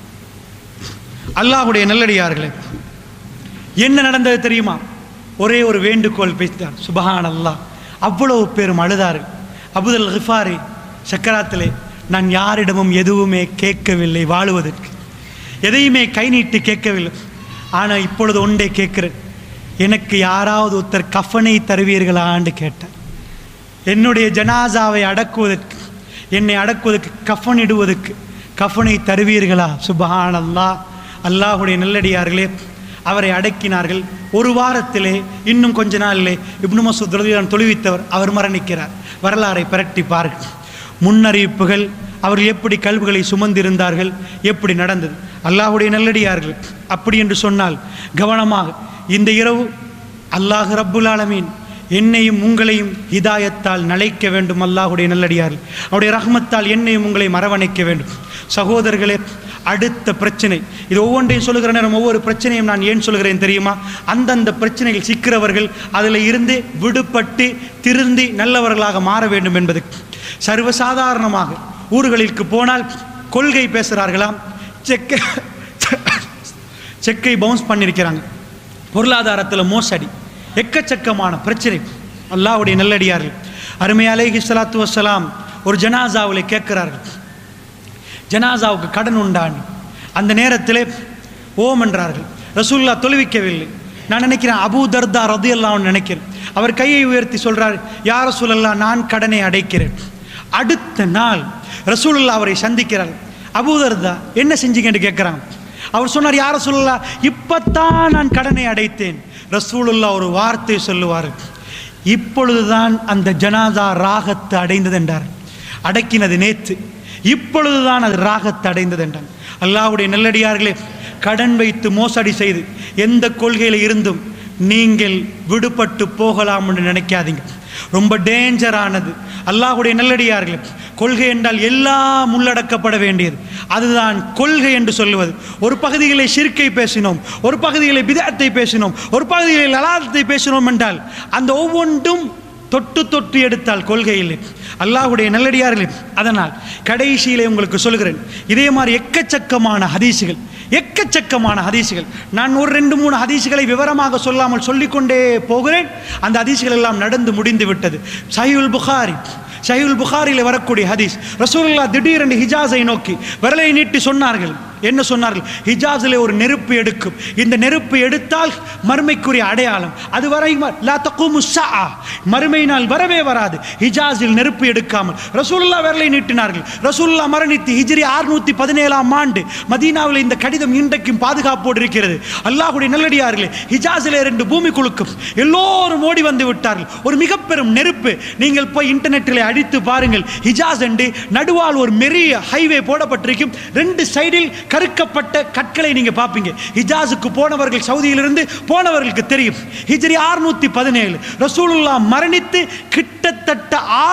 அல்லாஹ்வுடைய நல்லடியார்களே, என்ன நடந்தது தெரியுமா? ஒரே ஒரு வேண்டுகோள் பேசினார். சுபஹானல்லாஹ். அவ்வளவு பேரும் அழுதார்கள். அபூதர் கிஃபாரி சக்கராத்திலே, நான் யாரிடமும் எதுவுமே கேட்கவில்லை, வாழுவதற்கு எதையுமே கை நீட்டி கேட்கவில்லை. ஆனால் இப்பொழுது ஒன்றே கேட்கிறேன், எனக்கு யாராவது ஒருத்தர் கஃபனை தருவீர்களான்னு கேட்டார். என்னுடைய ஜனாசாவை அடக்குவதற்கு, என்னை அடக்குவதற்கு, கஃபன் இடுவதற்கு கஃபனை தருவீர்களா? சுபஹானல்லாஹ். அல்லாஹ்வுடைய நல்லடியார்களே, அவரை அடக்கினார்கள். ஒரு வாரத்திலே, இன்னும் கொஞ்ச நாளிலே இப்னு மஸ்ஊத் ரலியல்லாஹு அன்ஹு தொழுவித்தவர் அவர் மரணிக்கிறார். வரலாறை பிரட்டி பாருங்கள். முன்னறிவிப்புகள், அவர்கள் எப்படி கல்விகளை சுமந்திருந்தார்கள், எப்படி நடந்தது. அல்லாஹ்வுடைய நல்லடியார்கள், அப்படி என்று சொன்னால் கவனமாக இந்த இரவு அல்லாஹ் ரப்புல் ஆலமீன் என்னையும் உங்களையும் ஹிதாயத்தால் நலைக்க வேண்டும். அல்லாஹ்வுடைய நல்லடியார்கள், அவருடைய ரஹ்மத்தால் என்னையும் உங்களையும் அரவணைக்க வேண்டும். சகோதரர்களே, அடுத்த பிரச்சனை, இது ஒவ்வொன்றையும் சொல்லுகிற நேரம் ஒவ்வொரு பிரச்சனையும் நான் ஏன் சொல்கிறேன் தெரியுமா? அந்தந்த பிரச்சனைகள் சிக்கிறவர்கள் அதில் இருந்து விடுபட்டு திருந்தி நல்லவர்களாக மாற வேண்டும் என்பதுக்கு. சர்வசாதாரணமாக ஊர்களிற்கு போனால் கொள்கை பேசுகிறார்களாம், செக்கை பவுன்ஸ் பண்ணியிருக்கிறாங்க, பொருளாதாரத்தில் மோசடி, எக்கச்சக்கமான பிரச்சனை. அல்லாஹ்வுடைய நல்லடியார்கள், அருமை அலைஹி ஸலாத்து வஸ்ஸலாம் ஒரு ஜனாசாவில் கேட்கிறார்கள், ஜனாசாவுக்கு கடன் உண்டான். அந்த நேரத்தில் ஓம் என்றார்கள். ரசூலுல்லாஹ் தொழுவிக்கவில்லை. நான் நினைக்கிறேன் அபூ தர்தா ரலியல்லாஹு அன்ஹு நினைக்கிறேன். அவர் கையை உயர்த்தி சொல்றார், யா ரசூலல்லாஹ் நான் கடனை அடைக்கிறேன். அடுத்த நாள் ரசூலுல்லாஹ் அவரை சந்திக்கிறார். அபூ தர்தா என்ன செஞ்சீங்கன்னு கேட்குறாங்க. அவர் சொன்னார், யா ரசூலல்லாஹ் இப்பத்தான் நான் கடனை அடைத்தேன். ரசூலுல்லாஹ் ஒரு வார்த்தை சொல்லுவார், இப்பொழுதுதான் அந்த ஜனாதா ராகத்து அடைந்தது என்றார். அடக்கினது நேற்று, இப்பொழுதுதான் அது ராகத்து அடைந்தது என்றார். அல்லாஹ்வுடைய நல்லடியார்களே, கடன் வைத்து மோசடி செய்து எந்த கொள்கையில் இருந்தும் நீங்கள் விடுபட்டு போகலாம் என்று நினைக்காதீங்க. ரொம்ப டேஞ்சரானது. அல்லாஹ்வுடைய நல்லடியார்களே, கொள்கை என்றால் எல்லாம் உள்ளடக்கப்பட வேண்டியது. அதுதான் கொள்கை என்று சொல்லுவது. ஒரு பகுதிகளை ஷிர்க்கை பேசினோம், ஒரு பகுதிகளை பிதஅத்தை பேசினோம், ஒரு பகுதிகளை லலாலத்தை பேசினோம் என்றால் அந்த ஒவ்வொன்றும் தொட்டு தொட்டு எடுத்தால் கொள்கையில் அல்லாஹ்வுடைய நல்லடியார்களே. அதனால் கடைசியிலே உங்களுக்கு சொல்கிறேன், இதே மாதிரி எக்கச்சக்கமான ஹதீசுகள் நான் ஒரு 2-3 ஹதீசுகளை விவரமாக சொல்லாமல் சொல்லிக்கொண்டே போகிறேன். அந்த ஹதீசுகள் எல்லாம் நடந்து முடிந்து விட்டது. சஹீஹுல் புகாரியில் வரக்கூடிய ஹதீஸ், ரசூலுல்லாஹ் திடீரென்று ஹிஜாஸை நோக்கி விரலை நீட்டி சொன்னார்கள். என்ன சொன்னார்கள்? ஹிஜாஸிலே ஒரு நெருப்பு எடுக்கும், இந்த நெருப்பு எடுத்தால் மறுமைக்குரிய அடையாளம், அதுவரை லா தகூமு ஸஆ, மறுமை நாள் வரவே வராது ஹிஜாஸில் நெருப்பு எடுக்காமல். ரசூலுல்லாஹ் விரலை நீட்டினார்கள். ரசூலுல்லாஹ் மரணித்து ஹிஜ்ரி 617ஆம் ஆண்டு மதீனாவில் இந்த கடிதம் இன்றைக்கும் பாதுகாப்போடு இருக்கிறது. அல்லாஹ்வுடைய நல்லடியார்களே, ஹிஜாஸிலே 2 பூமி குலுக்கும், எல்லோரும் ஓடி வந்து விட்டார்கள். ஒரு மிக பெரும் நெருப்பு. நீங்கள் போய் இன்டர்நெட்டில் அடித்து பாருங்கள், ஹிஜாஸ் என்று நடுவால் ஒரு மெரிய ஹைவே போடப்பட்டிருக்கும், 2 சைடில் கருக்கப்பட்ட கற்களை நீங்க பார்ப்பீங்க. ஹிஜாஸுக்கு போனவர்கள், சவுதியிலிருந்து போனவர்களுக்கு தெரியும். ஹிஜ்ரி 617 ரசூலுல்லாஹ் மரணித்து கிட்டத்தட்ட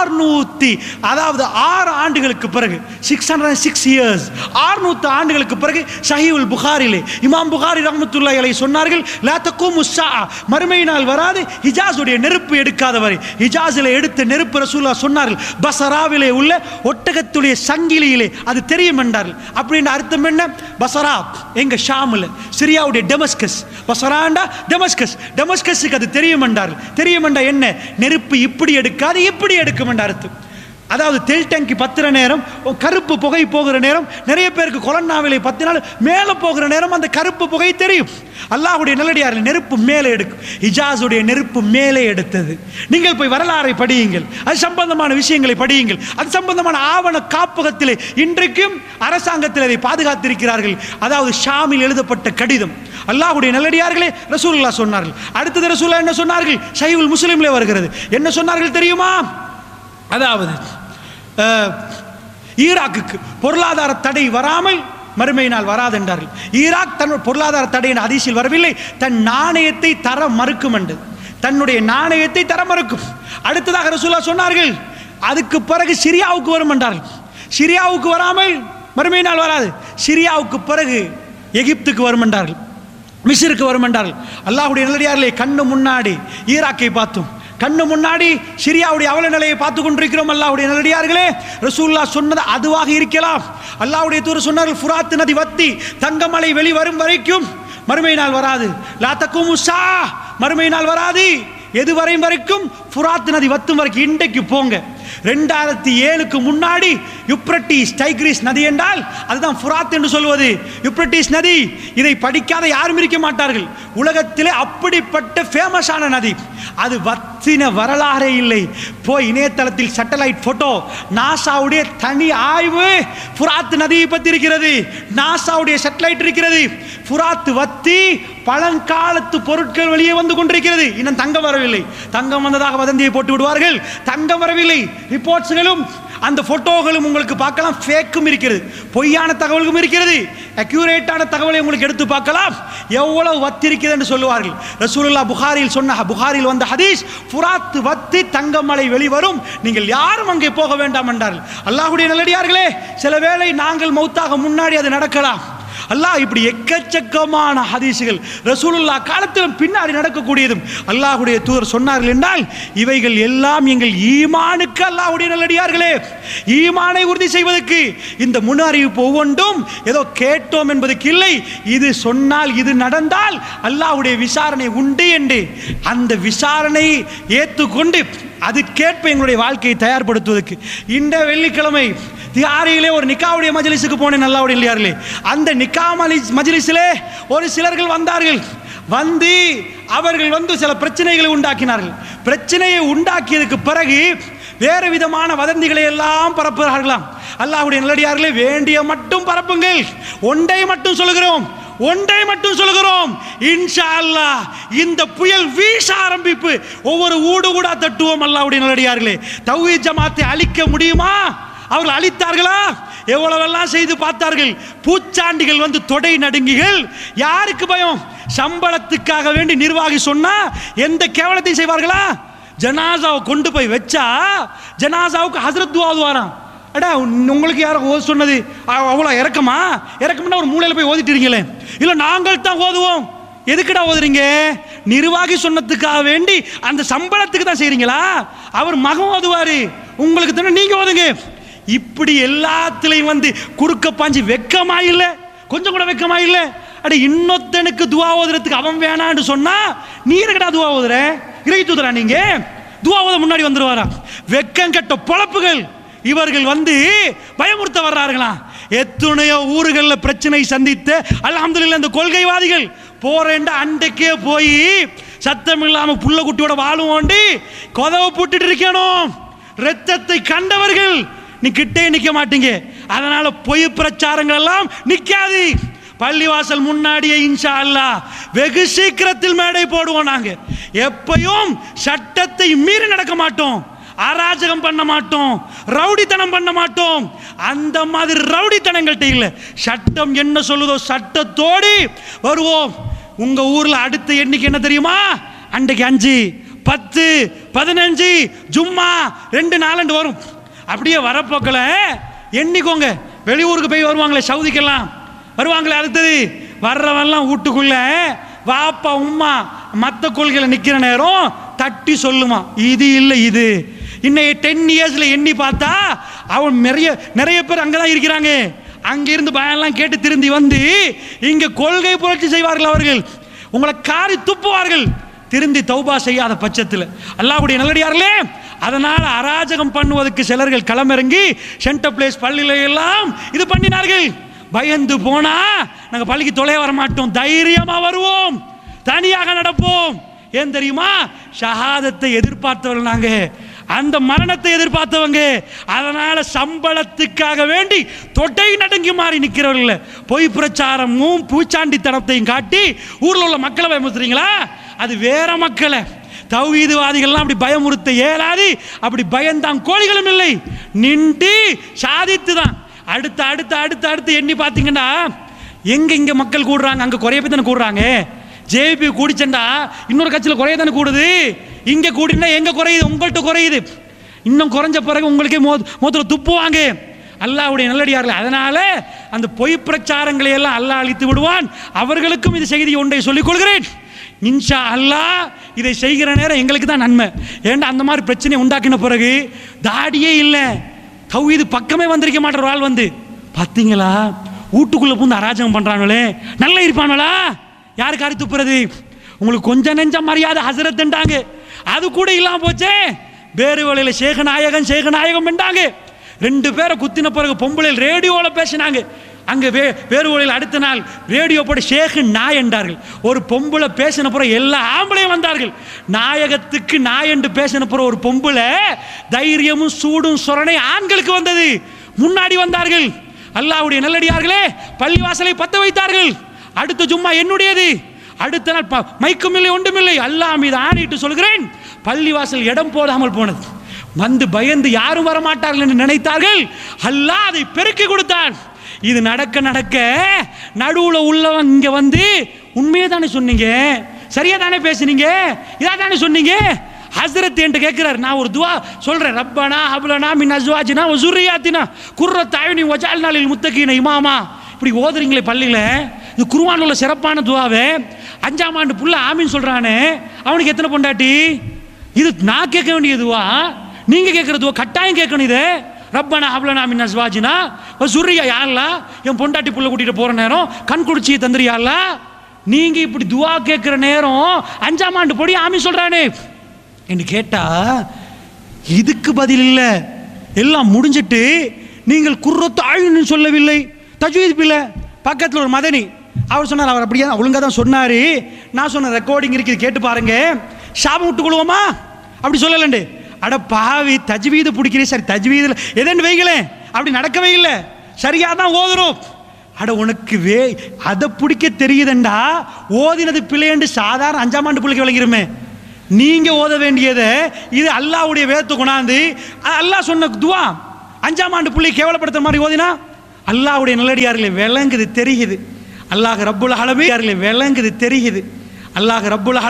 6 ஆண்டுகளுக்கு பிறகு, 606 இயர்ஸ், 600 ஆண்டுகளுக்கு பிறகு சஹீஹுல் புகாரிலே இமாம் புகாரி ரஹ்மத்துல்லாஹி அலைஹி சொன்னார்கள், லா தகூமு ஸஆ, மறுமை நாள் வராது ஹிஜாஸுடைய நெருப்பு எடுக்காதவரை. ஹிஜாஸிலே எடுத்த நெருப்பு ரசூலுல்லாஹ் சொன்னார்கள் பஸராவிலே உள்ள ஒட்டகத்துடைய சங்கிலியிலே அது தெரியும் என்றார்கள். அப்படின்னு அர்த்தம் என்ன? பஸரா எங்க ஷாம்ல, சிரியாவுடைய டெமஸ்கஸ், பஸராண்டா டெமஸ்கஸ், டெமஸ்கஸுக்கு அது தெரியும் என்றார்கள். தெரியும் என்றா என்ன? நெருப்பு இப்படி எடுக்காது, இப்படி எடுக்கும் என்ற அர்த்தம். அதாவது தெல் டேங்கி பத்துற நேரம், கருப்பு புகை போகிற நேரம், நிறைய பேருக்கு கொலன்னாவிலே 10 நாள் மேலே போகிற நேரம் அந்த கருப்பு புகை தெரியும். அல்லாஹ்வுடைய நல்லடியார்கள், நெருப்பு மேலே எடுக்கும். ஹிஜாஸுடைய நெருப்பு மேலே எடுத்தது. நீங்கள் போய் வரலாறை படியுங்கள், அது சம்பந்தமான விஷயங்களை படியுங்கள். அது சம்பந்தமான ஆவண காப்பகத்திலே இன்றைக்கும் அரசாங்கத்தில் அதை பாதுகாத்திருக்கிறார்கள். அதாவது ஷாமில் எழுதப்பட்ட கடிதம். அல்லாஹ்வுடைய நல்லடியார்களே, ரசூலுல்லாஹ் சொன்னார்கள். அடுத்தது ரசூலுல்லாஹ் என்ன சொன்னார்கள்? சஹீஹுல் முஸ்லிம்லே வருகிறது. என்ன சொன்னார்கள் தெரியுமா? அதாவது ஈராக்குக்கு பொருளாதார தடை வராமல் மறுமை நாள் வராது என்றார்கள். ஈராக் தன் பொருளாதார தடை என்ற ஹதீஸில் வரவில்லை, தன் நாணயத்தை தர மறுக்கும் என்று, தன்னுடைய நாணயத்தை தர மறுக்கும். அடுத்ததாக ரசூலுல்லாஹ் சொன்னார்கள், அதுக்கு பிறகு சிரியாவுக்கு வரும் என்றார்கள். சிரியாவுக்கு வராமல் மறுமை நாள் வராது. சிரியாவுக்கு பிறகு எகிப்துக்கு வரும் என்றார்கள், மிஸ்ருக்கு வரும் என்றார்கள். அல்லாஹ்வுடைய நல்லடியார்களே, கண்ணு முன்னாடி ஈராக்கை பார்த்தோம், கண்ணு முன்னாடி சிரியாவுடைய அவல நிலையை பார்த்து கொண்டிருக்கிறோம். அல்லாஹ்வுடைய நல்லடியார்களே, ரசூலுல்லாஹ் சொன்னது அதுவாக இருக்கலாம். அல்லாஹ்வுடைய தூதர் சொன்னார்கள், ஃபுராத் நதி வத்தி தங்கமலை வெளிவரும் வரைக்கும் மறுமை நாள் வராது. லா தகூமு ஸஆ, மறுமை நாள் வராது. எது வரைக்கும்? ஃபுராத் நதி வத்தும் வரைக்கும். இன்றைக்கு போங்க, 2007க்கு முன்னாடி யுப்ரட்டிஸ் டைக்ரிஸ் நதி என்றால் அதுதான் ஃபுராத் என்று சொல்வது. யுப்ரட்டிஸ் நதி, இதை படிக்காத யாரும் இருக்க மாட்டார்கள். உலகத்திலே அப்படிப்பட்ட ஃபேமஸான நதி. அது வத்தின வரலாறே இல்லை. போய் இணையதளத்தில் சேட்டலைட் போட்டோ, நாசாவுடைய தனி ஆய்வு ஃபுராத் நதியை பற்றி இருக்கிறது. நாசாவுடைய சேட்டலைட் இருக்கிறது. ஃபுராத் வத்தி பழங்காலத்து பொருட்கள் வெளியே வந்து கொண்டிருக்கிறது. இன்னும் தங்கம் வரவில்லை. தங்கம் வந்ததாக வதந்தியை போட்டு விடுவார்கள். தங்கம் வரவில்லை. ரிப்போர்ட்ஸ்களும் அந்த போட்டோகளும் உங்களுக்கு பார்க்கலாம். ஃபேக்கும் இருக்கிறது, பொய்யான தகவல்களும் இருக்கிறது, அக்யூரேட்டான தகவலை உங்களுக்கு எடுத்து பார்க்கலாம். எவ்வளவு வத்தி இருக்கிறது என்று சொல்லுவார்கள். ரசூலுல்லாஹ் புகாரில் வந்த ஹதீஸ், ஃபுராத் வத்தி தங்கமலை வெளிவரும், நீங்கள் யாரும் அங்கே போக வேண்டாம் என்றார்கள். அல்லாஹ்வுடைய நல்லடியார்களே, சில வேளை நாங்கள் மௌத்தாக முன்னாடி அது நடக்கலாம். அல்லாஹ் இப்படி எக்கச்சக்கமான ஹதீசுகள் ரசூலுல்லாஹ் காலத்திலும் பின்னாடி நடக்கக்கூடியதும் அல்லாஹ்வுடைய தூதர் சொன்னார்கள் என்றால் இவைகள் எல்லாம் எங்கள் ஈமானுக்கு, அல்லாஹ்வுடைய நல்லடியார்களே, ஈமானை உறுதி செய்வதற்கு இந்த முன் அறிவிப்பு ஒவ்வொன்றும் ஏதோ கேட்டோம் என்பதற்கு இல்லை. இது சொன்னால், இது நடந்தால் அல்லாஹ்வுடைய விசாரணை உண்டு என்று அந்த விசாரணையை ஏற்றுக்கொண்டு அதுக்கேற்ப எங்களுடைய வாழ்க்கையை தயார்படுத்துவதற்கு இந்த வெள்ளிக்கிழமை தியாரியிலே ஒரு நிக்காவுடைய மஜ்லிஸுக்கு போனேன். அல்லாஹ்வுடைய இல்லையார்களே, அந்த நிக்கா மஜ்லிஸிலே ஒரு சிலர்கள் வந்தார்கள். வந்து அவர்கள் சில பிரச்சனைகளை உண்டாக்கினார்கள். பிரச்சனையை உண்டாக்கியதுக்கு பிறகு வேறு விதமான வதந்திகளை எல்லாம் பரப்புகிறார்களாம். அல்லாஹ்வுடைய நல்லடியார்களே, வேண்டிய மட்டும் பரப்புங்கள், ஒன்றை மட்டும் சொல்லுகிறோம், இன்ஷா அல்லாஹ் இந்த புயல் வீச ஆரம்பிப்பு, ஒவ்வொரு ஊடு ஊடா தட்டுவோம். அல்லாஹ்வுடைய நல்லடியார்களே, தௌஹீத் ஜமாத்தை அழிக்க முடியுமா? அவர்கள் அழித்தார்களா? எவ்வளவெல்லாம் செய்து பார்த்தார்கள். பூச்சாண்டிகள் தொடை நடுங்கிகள். யாருக்கு பயம்? சம்பளத்துக்காக வேண்டி நிர்வாகி சொன்னா எந்த கேவலத்தையும் செய்வார்களா? ஜனாசாவை கொண்டு போய் வச்சா ஜனாசாவுக்கு ஹஸ்ரத் துவா ஓதுவாராம். அடா, உங்களுக்கு யாரும் ஓத சொன்னது? அவ்வளோ இறக்கம்னா ஒரு மூலையில் போய் ஓதிட்டுறீங்களே. இல்லை, நாங்கள் தான் ஓதுவோம். எதுக்குடா ஓதுறீங்க? நிர்வாகி சொன்னதுக்காக வேண்டி அந்த சம்பளத்துக்கு தான் செய்றீங்களா? அவர் மகன் ஓதுவாரு, உங்களுக்கு தானே, நீங்க ஓதுங்க. இப்படி எல்லாத்துலையும் குறுக்க பாஞ்சு வெக்கமா இல்லை? கொஞ்சம் கூட வெக்கமா இல்லை? அட, இன்னொத்தனுக்கு துவா ஓதுறதுக்கு அவன் வேணான்னு சொன்னா நீ இருக்கடா துவா ஓதுற? இறை தூதரா நீங்க? துவா ஓத முன்னாடி வந்துருவாரா? வெக்கம் கட்ட பொழப்புகள். இவர்கள் பயமுறுத்த வர்றார்களா? எத்தனையோ ஊர்களில் பிரச்சனை சந்தித்த அல்ஹம்துலில்லாஹ் இந்த கொள்கைவாதிகள் போறேண்ட அண்டைக்கே போய் சத்தம் இல்லாம புள்ள குட்டியோட வாழுவோண்டி கொதவை போட்டுட்டு இருக்கணும். ரத்தத்தை கண்டவர்கள் நீ கிட்டே நிக்க மாட்டீங்க. அதனால பொய் பிரச்சாரங்கள் எல்லாம் நிக்காது. பள்ளிவாசல் முன்னாடியே இன்ஷா அல்லாஹ் வெகு சீக்கிரத்தில் மேடை போடுவோம். நாங்க எப்பயும் சட்டத்தை மீறி நடக்க மாட்டோம், அராஜகம் பண்ண மாட்டோம், ரவுடித்தனம் பண்ண மாட்டோம். அந்த மாதிரி ரவுடித்தனங்கள்ட்ட இல்லை. சட்டம் என்ன சொல்லுதோ சட்டத்தோடு வருவோம். உங்க ஊர்ல அடுத்த எண்ணிக்கை என்ன தெரியுமா? அன்றைக்கு 5, 10, 15 ஜும்மா 2 4 வரும். அப்படியே வரப்போக்கல எண்ணிக்கோங்க. வெளியூருக்கு போய் வருவாங்களே, சவுதிக்கெல்லாம் வருவாங்களே, அடுத்தது வர்றவெல்லாம் வீட்டுக்குள்ள வாப்பா உம்மா மற்ற கொள்கையில நிக்கிற நேரம் தட்டி சொல்லுமா, இது இல்லை இது. இன்னைக்கு 10 இயர்ஸ்ல எண்ணி பார்த்தா அவன் நிறைய பேர் அங்கதான் இருக்கிறாங்க. அங்கிருந்து பயம்லாம் கேட்டு திருந்தி இங்க கொள்கை புரட்சி செய்வார்கள். அவர்கள் உங்களை காரி துப்புவார்கள் திருந்தி தௌபா செய்யாத பட்சத்தில். அல்லாஹ்வுடைய நல்லடியார்களே, அதனால் அராஜகம் பண்ணுவதற்கு சிலர்கள் களமிறங்கி சென்டர் பிளேஸ் பள்ளியில எல்லாம் இது பண்ணினார்கள். பயந்து போனா நாங்கள் பள்ளிக்கு தொலை வர மாட்டோம், தைரியமா வருவோம், தனியாக நடப்போம். ஏன் தெரியுமா? ஷஹாதத்தை எதிர்பார்த்தவர்கள் நாங்க, அந்த மரணத்தை எதிர்பார்த்தவங்க. அதனால சம்பளத்துக்காக வேண்டி தொட்டை நடுங்கி மாறி நிற்கிறவர்கள் பொய் பிரச்சாரமும் பூச்சாண்டித்தனத்தையும் காட்டி ஊர்ல உள்ள மக்களை பயமுறுத்துறீங்களா? அது வேற மக்களை. தௌஹீதுவாதிகள்லாம் அப்படி பயமுறுத்த இயலாது. அப்படி பயந்தான் கோழிகளும் இல்லை, நின்று சாதித்து தான். அடுத்து அடுத்து அடுத்து அடுத்து எண்ணி பார்த்தீங்கன்னா எங்க மக்கள் கூடுறாங்க, அங்க குறைய பேர் தானே கூடுறாங்க. ஜேபி கூடிச்சண்டா இன்னொரு கட்சியில் குறைய தானே கூடுது. இங்க கூடினா எங்க குறையுது? உங்கள்கிட்ட குறையுது. இன்னும் குறைஞ்ச பிறகு உங்களுக்கே மோத்துல துப்புவாங்க. அல்லாஹ்வுடைய நல்லடியார்கள். அதனால அந்த பொய் பிரச்சாரங்களை எல்லாம் அல்லாஹ் அழித்து விடுவான். அவர்களுக்கும் இது செய்தி ஒன்றை சொல்லிக் கொள்கிறேன். இன்ஷா அல்லாஹ் இதை செய்கிற நேரம் எங்களுக்கு தான் நன்மை. ஏண்டா அந்த மாதிரி பிரச்சனை உண்டாக்கின பிறகு தாடியே இல்லை, தௌஹீது பக்கமே வந்திருக்க மாட்டார். ஆள் பார்த்தீங்களா வீட்டுக்குள்ள பூந்து அராஜகம் பண்றாங்களே, நல்லா இருப்பாங்களா? யாருக்கு அறுத்து துப்புறது? உங்களுக்கு கொஞ்சம் நெஞ்ச மரியாதை ஹசரத்ன்றாங்க, அது கூட இல்லாம போச்சே. வேறு வழியில் சேகநாயகம் என்றாங்க. 2 பேரை குத்தின பிறகு பொம்பளையில் ரேடியோவில் பேசினாங்க. அங்கே வேறு வழியில் அடுத்த நாள் ரேடியோ போட்டு ஷேக் நாய் என்றார்கள். ஒரு பொம்பளை பேசின பிறகு எல்லா ஆம்பளையும் வந்தார்கள். நாயகத்துக்கு நாய் என்று பேசின பிறகு ஒரு பொம்பளை தைரியமும் சூடும் சொரணை ஆண்களுக்கு வந்தது. முன்னாடி வந்தார்கள். அல்லாஹ்வுடைய நல்லடியார்களே, பள்ளிவாசலை பத்த வைத்தார்கள். அடுத்த ஜும்மா என்னுடையது. அடுத்த நாள் மைக்கும் இல்லை ஒன்றும் இல்லை. அல்லாஹ் மீது ஆணையிட்டு சொல்கிறேன், பள்ளிவாசல் இடம் போடாமல் போனது. பயந்து யாரும் வரமாட்டார்கள் என்று நினைத்தார்கள். அல்லாஹ் அதை பெருக்கி கொடுத்தான். இது நடக்க நடக்க நடுவுல உள்ளவன் இங்க உண்மையே தானே சொன்னீங்க, சரியா தானே பேசுனீங்க, இதா தானே சொன்னீங்க. ஹஸ்ரத் என்று கேட்கிறார். நான் ஒரு துவா சொல்றேன், ரப்பனா ஹப்லனா மின் அஸ்வாஜினா வ ஸுர்ரியாத்தினா குர்ரத்த அயுனி வஜஅல்னா லில் முத்தகீன இமாமா. இப்படி ஓதுறீங்களே பள்ளியில, இது குர்ஆன்ல உள்ள சிறப்பான துவாவே. 5ஆம் ஆண்டு புள்ள ஆமீன் சொல்றானே, அவனுக்கு எத்தனை பொண்டாட்டி? இது நான் கேட்க வேண்டிய துவா, நீங்க கேட்கிற துவா கட்டாயம் கேட்கணும். இது ரப்பனா ஹப்லனா மின் அஸ்வாஜினா வ ஸுர்ரியா. யா அல்லாஹ், என் பொண்டாட்டி புள்ள கூட்டிட்டு போற நேரம் கண் குடிச்சி தந்திரியா அல்லாஹ். நீங்க இப்படி துவா கேட்கிற நேரம் 5ஆம் ஆண்டு பொடி ஆமீன் சொல்றானே என்று கேட்டா, இதுக்கு பதில் இல்லை. எல்லாம் முடிஞ்சிட்டு நீங்கள் குர்ரத்து அயுன்னு சொல்லவில்லை, தஜ்வீத் பிள்ளை பக்கத்தில் ஒரு மதனி அவர் சொன்னார், அவர் அப்படியே ஒழுங்காக தான் சொன்னார். நான் சொன்ன ரெக்கார்டிங் இருக்குது, கேட்டு பாருங்க. சாபம் விட்டுக்கொள்வோமா அப்படி சொல்லலண்டு. அட பாவி, தஜ்வீது பிடிக்கிறேன், சரி தஜ்வீதில் எதன்னு வைங்களேன், அப்படி நடக்கவே இல்லை, சரியாக தான் ஓதுறோம். அட உனக்கு அதை பிடிக்க தெரியுதுண்டா, ஓதினது பிள்ளைண்டு சாதாரண 5ஆம் ஆண்டு பிள்ளைக்கு விளங்கிருமே. நீங்கள் ஓத வேண்டியதை இது அல்லாஹ்வுடைய வேதத்தை கொண்டாந்து அல்லாஹ் சொன்ன துவா 5ஆம் ஆண்டு பிள்ளை கேவலப்படுத்துற மாதிரி ஓதினா அல்லாஹ்வுடைய நல்லடியார்களே விளங்குது தெரியுது. அல்லாஹ் ரப்புல் ஆலமீன் விளங்குது தெரியுது. அல்லாஹ் ரப்புல்